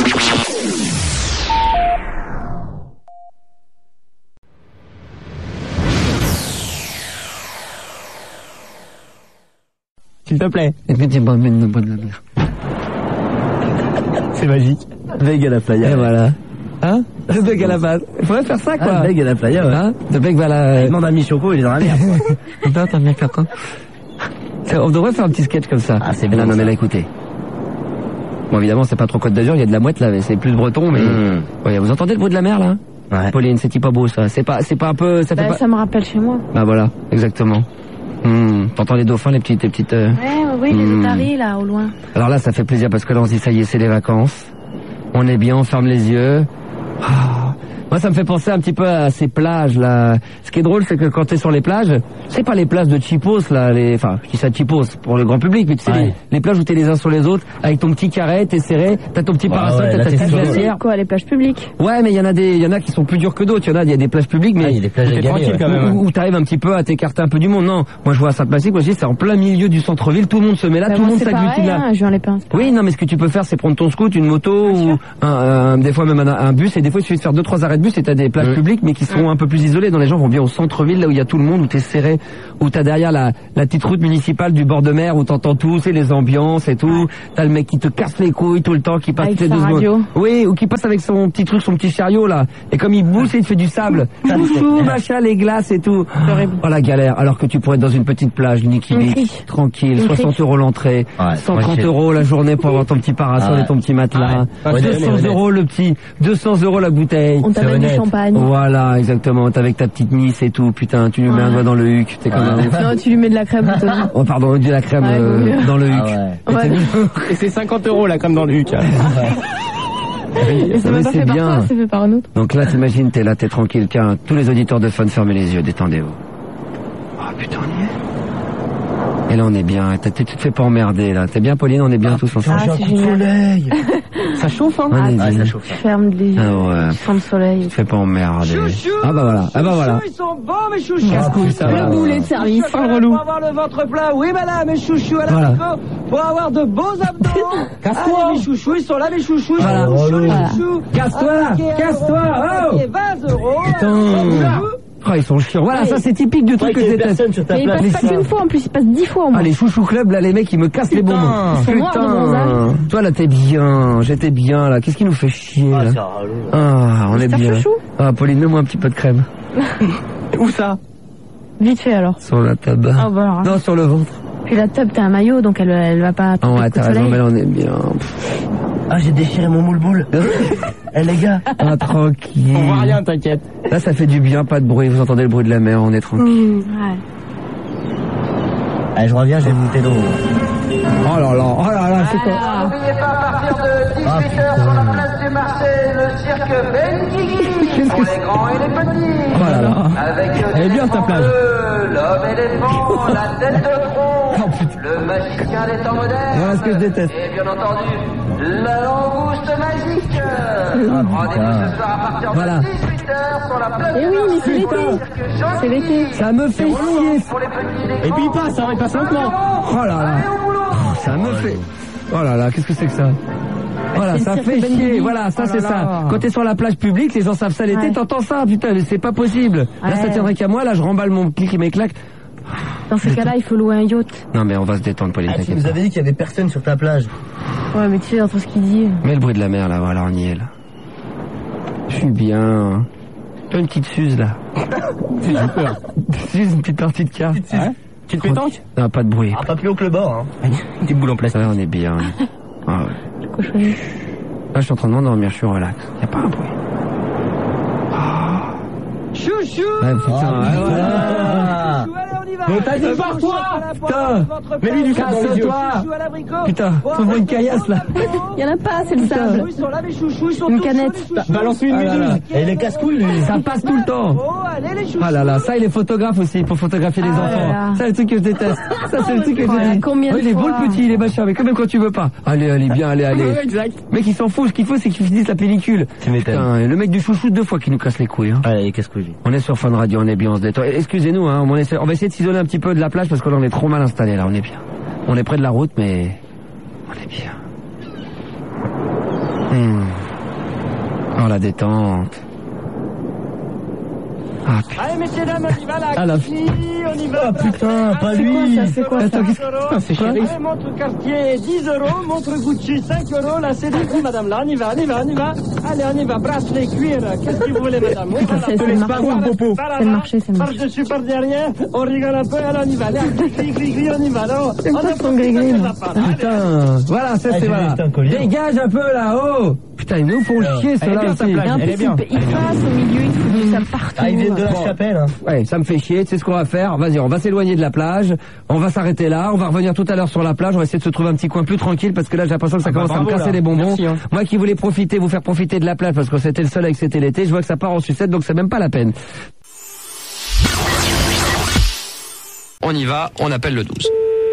S'il te plaît. C'est magique. Beg à la playa. Et voilà. Hein? Le bec à la base. Il faudrait faire ça, quoi. Beg à la playa, ouais. Hein? Le bec va la... Il demande à Michoko, il est dans la merde. Putain, t'as bien fait quoi? On devrait faire un petit sketch comme ça. Ah, c'est bien. Là, non, mais là, écoutez. Bon, évidemment, c'est pas trop Côte d'Azur, il y a de la mouette, là, mais c'est plus breton, mais... Ouais, vous entendez le bruit de la mer, là? Ouais. Pauline, c'est pas beau, ça. C'est pas un peu... Ça fait pas... Ça me rappelle chez moi. Bah, voilà, exactement. T'entends les dauphins, les petites... Oui, les otaries, là, au loin. Alors là, ça fait plaisir, parce que là, on se dit, ça y est, c'est les vacances. On est bien, on ferme les yeux. Moi, ça me fait penser un petit peu à ces plages, là. Ce qui est drôle, c'est que quand t'es sur les plages, c'est pas les plages de cheapos, là, enfin, je dis ça cheapos pour le grand public, mais tu sais, les plages où t'es les uns sur les autres, avec ton petit carré, t'es serré, t'as ton petit parasol, t'as ta petite glacière. Quoi, les plages publiques? Ouais, mais il y en a qui sont plus durs que d'autres. Il y a des plages publiques, mais il y a des plages égarées, quand même. Où t'arrives un petit peu à t'écarter un peu du monde. Non, moi, je vois à Sainte-Maxime, moi, je dis, c'est en plein milieu du centre-ville, tout le monde se met là, tout le monde s'agglutine là. Je viens les pins. Oui, non, mais ce que tu peux faire, c'est prendre ton scoot, une moto, ou des fois même un bus, et des fois, il suffit de faire 2-3 arrêts de bus, et t'as des plages publiques, mais qui sont un peu plus isolées, dont les gens vont bien au centre-ville, là où il y a tout le monde, où t'es serré, où t'as derrière la petite route municipale du bord de mer, où t'entends tout, c'est les ambiances et tout. T'as le mec qui te casse les couilles tout le temps, qui passe avec toutes les 2 secondes. Oui, ou qui passe avec son petit truc, son petit chariot, là. Et comme il boule, il te fait du sable. Chouchou, machin, les glaces et tout. Oh, la galère. Alors que tu pourrais être dans une petite plage, nique, tranquille, 60 € l'entrée, 130 € la journée pour avoir ton petit parasol et ton petit matelas. 200 € le petit, 200 € la bouteille. On t'amène du champagne. Voilà, exactement. T'es avec ta petite Nice et tout. Putain, tu lui mets un doigt dans le huc. T'es comme un ouf. Non, tu lui mets de la crème. Oh, pardon, de la crème dans le huc. Et c'est 50 € la crème dans le huc. Et ça m'a pas fait par toi, c'est fait par un autre. Donc là, t'imagines, t'es là, t'es tranquille. Tiens, tous les auditeurs de Fun, fermez les yeux, détendez-vous. Oh putain, on y est. Et là, on est bien. Tu te fais pas emmerder, là. T'es bien, Pauline? On est bien tous ensemble. Ah, c'est génial. Ça chauffe, hein? Ça chauffe. Ferme les yeux. Ah ouais. Ferme le soleil. Tu te fais pas emmerder. Chouchou, ah bah voilà. Ah bah voilà. Ils sont bons, mes chouchous. Casse-couille, ça va. Le boulet de service. Pour avoir le ventre plein. Oui, madame, mes chouchous, à la pico. Pour avoir de beaux abdos. Casse-toi. Allez, mes chouchous, ils sont là, mes chouchous. Voilà. Les chouchous. Casse-toi. Casse-toi. Oh. 20 €. Putain. Oh, ils sont chiants. Voilà, ça c'est typique du truc que je déteste. Mais ils passent pas qu'une fois, en plus, ils passent 10 fois au moins. Ah, les chouchous club, là, les mecs, ils me cassent les bonbons. Putain. Toi, là, t'es bien. J'étais bien, là. Qu'est-ce qui nous fait chier, là? On est bien. Ah, Pauline, mets-moi un petit peu de crème. Où ça? Vite fait, alors. Sur la table. Ah, bah, alors. Non, sur le ventre. Puis la tub, t'as un maillot, donc elle va pas... Ah ouais, t'as raison, mais là, on est bien. Ah, j'ai déchiré mon moule-boule. Eh, les gars. Ah, tranquille. On voit rien, t'inquiète. Là, ça fait du bien, pas de bruit. Vous entendez le bruit de la mer, on est tranquille. Ouais. Allez, je reviens, j'ai une bouteille d'eau. Oh là là, c'est quoi? N'oubliez pas, à partir de 18h sur la place du Marseille, le cirque Benguigui. Pour les grands et les petits. Oh là là. Avec Elle est bien, ta plage. l'homme éléphant, la tête de tronc, le magicien des temps modernes. Voilà ce que je déteste. Et bien entendu, la langouste magique. Rendez-vous ce soir à partir de 18h sur la place du Marseille. Oui, mais c'est l'été. C'est l'été. Ça me fait chier. Et puis il passe lentement. Oh là là. Ça me fait... Oh là là, qu'est-ce que c'est que ça? Voilà, ça fait chier, voilà, ça c'est ça. Quand t'es sur la plage publique, les gens savent ça l'été, t'entends ça, putain, mais c'est pas possible. Là, ça tiendrait qu'à moi, là, je remballe mon clic et mes claques. Dans ces cas-là, il faut louer un yacht. Non, mais on va se détendre, Pauline. Tu nous avais dit qu'il y avait personne sur ta plage. Ouais, mais tu sais, entre ce qu'il dit... Mets le bruit de la mer, là, voilà, on y est, là. Je suis bien. Une petite suze, là. J'ai peur. Suze, une petite partie de carte. Petite pétanque? Non, pas de bruit. Ah, pas plus haut que le bord, hein. Une petite boule en plastique. Ouais, on est bien. Ah ouais. Cochonnerie. Là, je suis en train de m'endormir, je suis relax. Y a pas un bruit. Chouchou. Ah, putain, Chouchou, allez, on y Mais t'as dit barre-toi. Putain. Mais lui, du casse-toi. Putain, faut voir une caillasse, là. Il y en a pas, c'est le sable. Une canette. Balance une musique. Et les casse-couilles, lui. Ça passe tout le temps. Ah là là, ça, il est photographe aussi, pour photographier les enfants. là. Ça, c'est le truc que je déteste. Ça, c'est le truc que je déteste. Combien de Il est beau fois le petit, il est machin, mais quand même quand tu veux pas. Allez, bien, allez. Exact. Mec, il s'en fout, ce qu'il faut, c'est qu'il finisse la pellicule. Tu m'étonnes. Putain, le mec du chouchou 2 fois qui nous casse les couilles. Hein. Allez, casse-couilles. On est sur Fun Radio, on est bien, on se détend. Excusez-nous, hein, on va essayer de s'isoler un petit peu de la plage parce que là, on est trop mal installé, là, on est bien. On est près de la route, mais on est bien. Oh, la détente. Ah, putain. Allez, messieurs, dames, on y va, là. Ah, la Qui, on y va. Ah, putain, pas lui. C'est quoi ça? Attends, qu'est-ce que c'est chéri? Allez, montre Cartier, 10 €, montre Gucci, 5 €, là, c'est dit, madame, là, on y va. Allez, on y va, bracelet, cuir, qu'est-ce que vous voulez, madame? C'est le marché. C'est le marché, c'est le marché. Par-dessus, par derrière, on rigole un peu, allez, on y va. Allez, gris, on y va, là. C'est quoi son gris-gris, là? Putain, voilà, ça c'est voilà. Dégage un peu là-haut. Putain, ils nous font chier ceux-là aussi. Et en plus, il passe au milieu, il fout du sable partout. Ah, ils viennent de la chapelle, hein. Ouais, ça me fait chier, tu sais ce qu'on va faire? Vas-y, on va s'éloigner de la plage, on va s'arrêter là, on va revenir tout à l'heure sur la plage, on va essayer de se trouver un petit coin plus tranquille parce que là j'ai l'impression que ça commence à me casser les bonbons. Merci, hein. Moi qui voulais vous faire profiter de la plage parce que c'était le soleil, que c'était l'été, je vois que ça part en sucette donc c'est même pas la peine. On y va, on appelle le 12.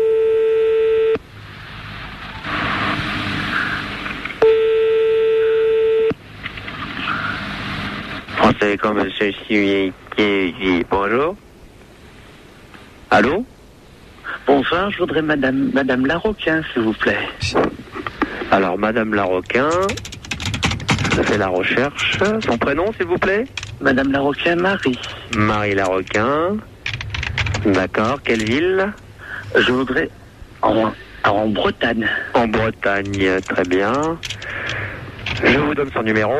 Français comme je suis qui bonjour. Allô? Bonsoir, je voudrais Madame Larroquin, s'il vous plaît. Alors, Madame Larroquin, je fais la recherche. Son prénom, s'il vous plaît? Madame Larroquin, Marie. Marie Larroquin. D'accord, quelle ville? Je voudrais en Bretagne. En Bretagne, très bien. Je vous donne son numéro.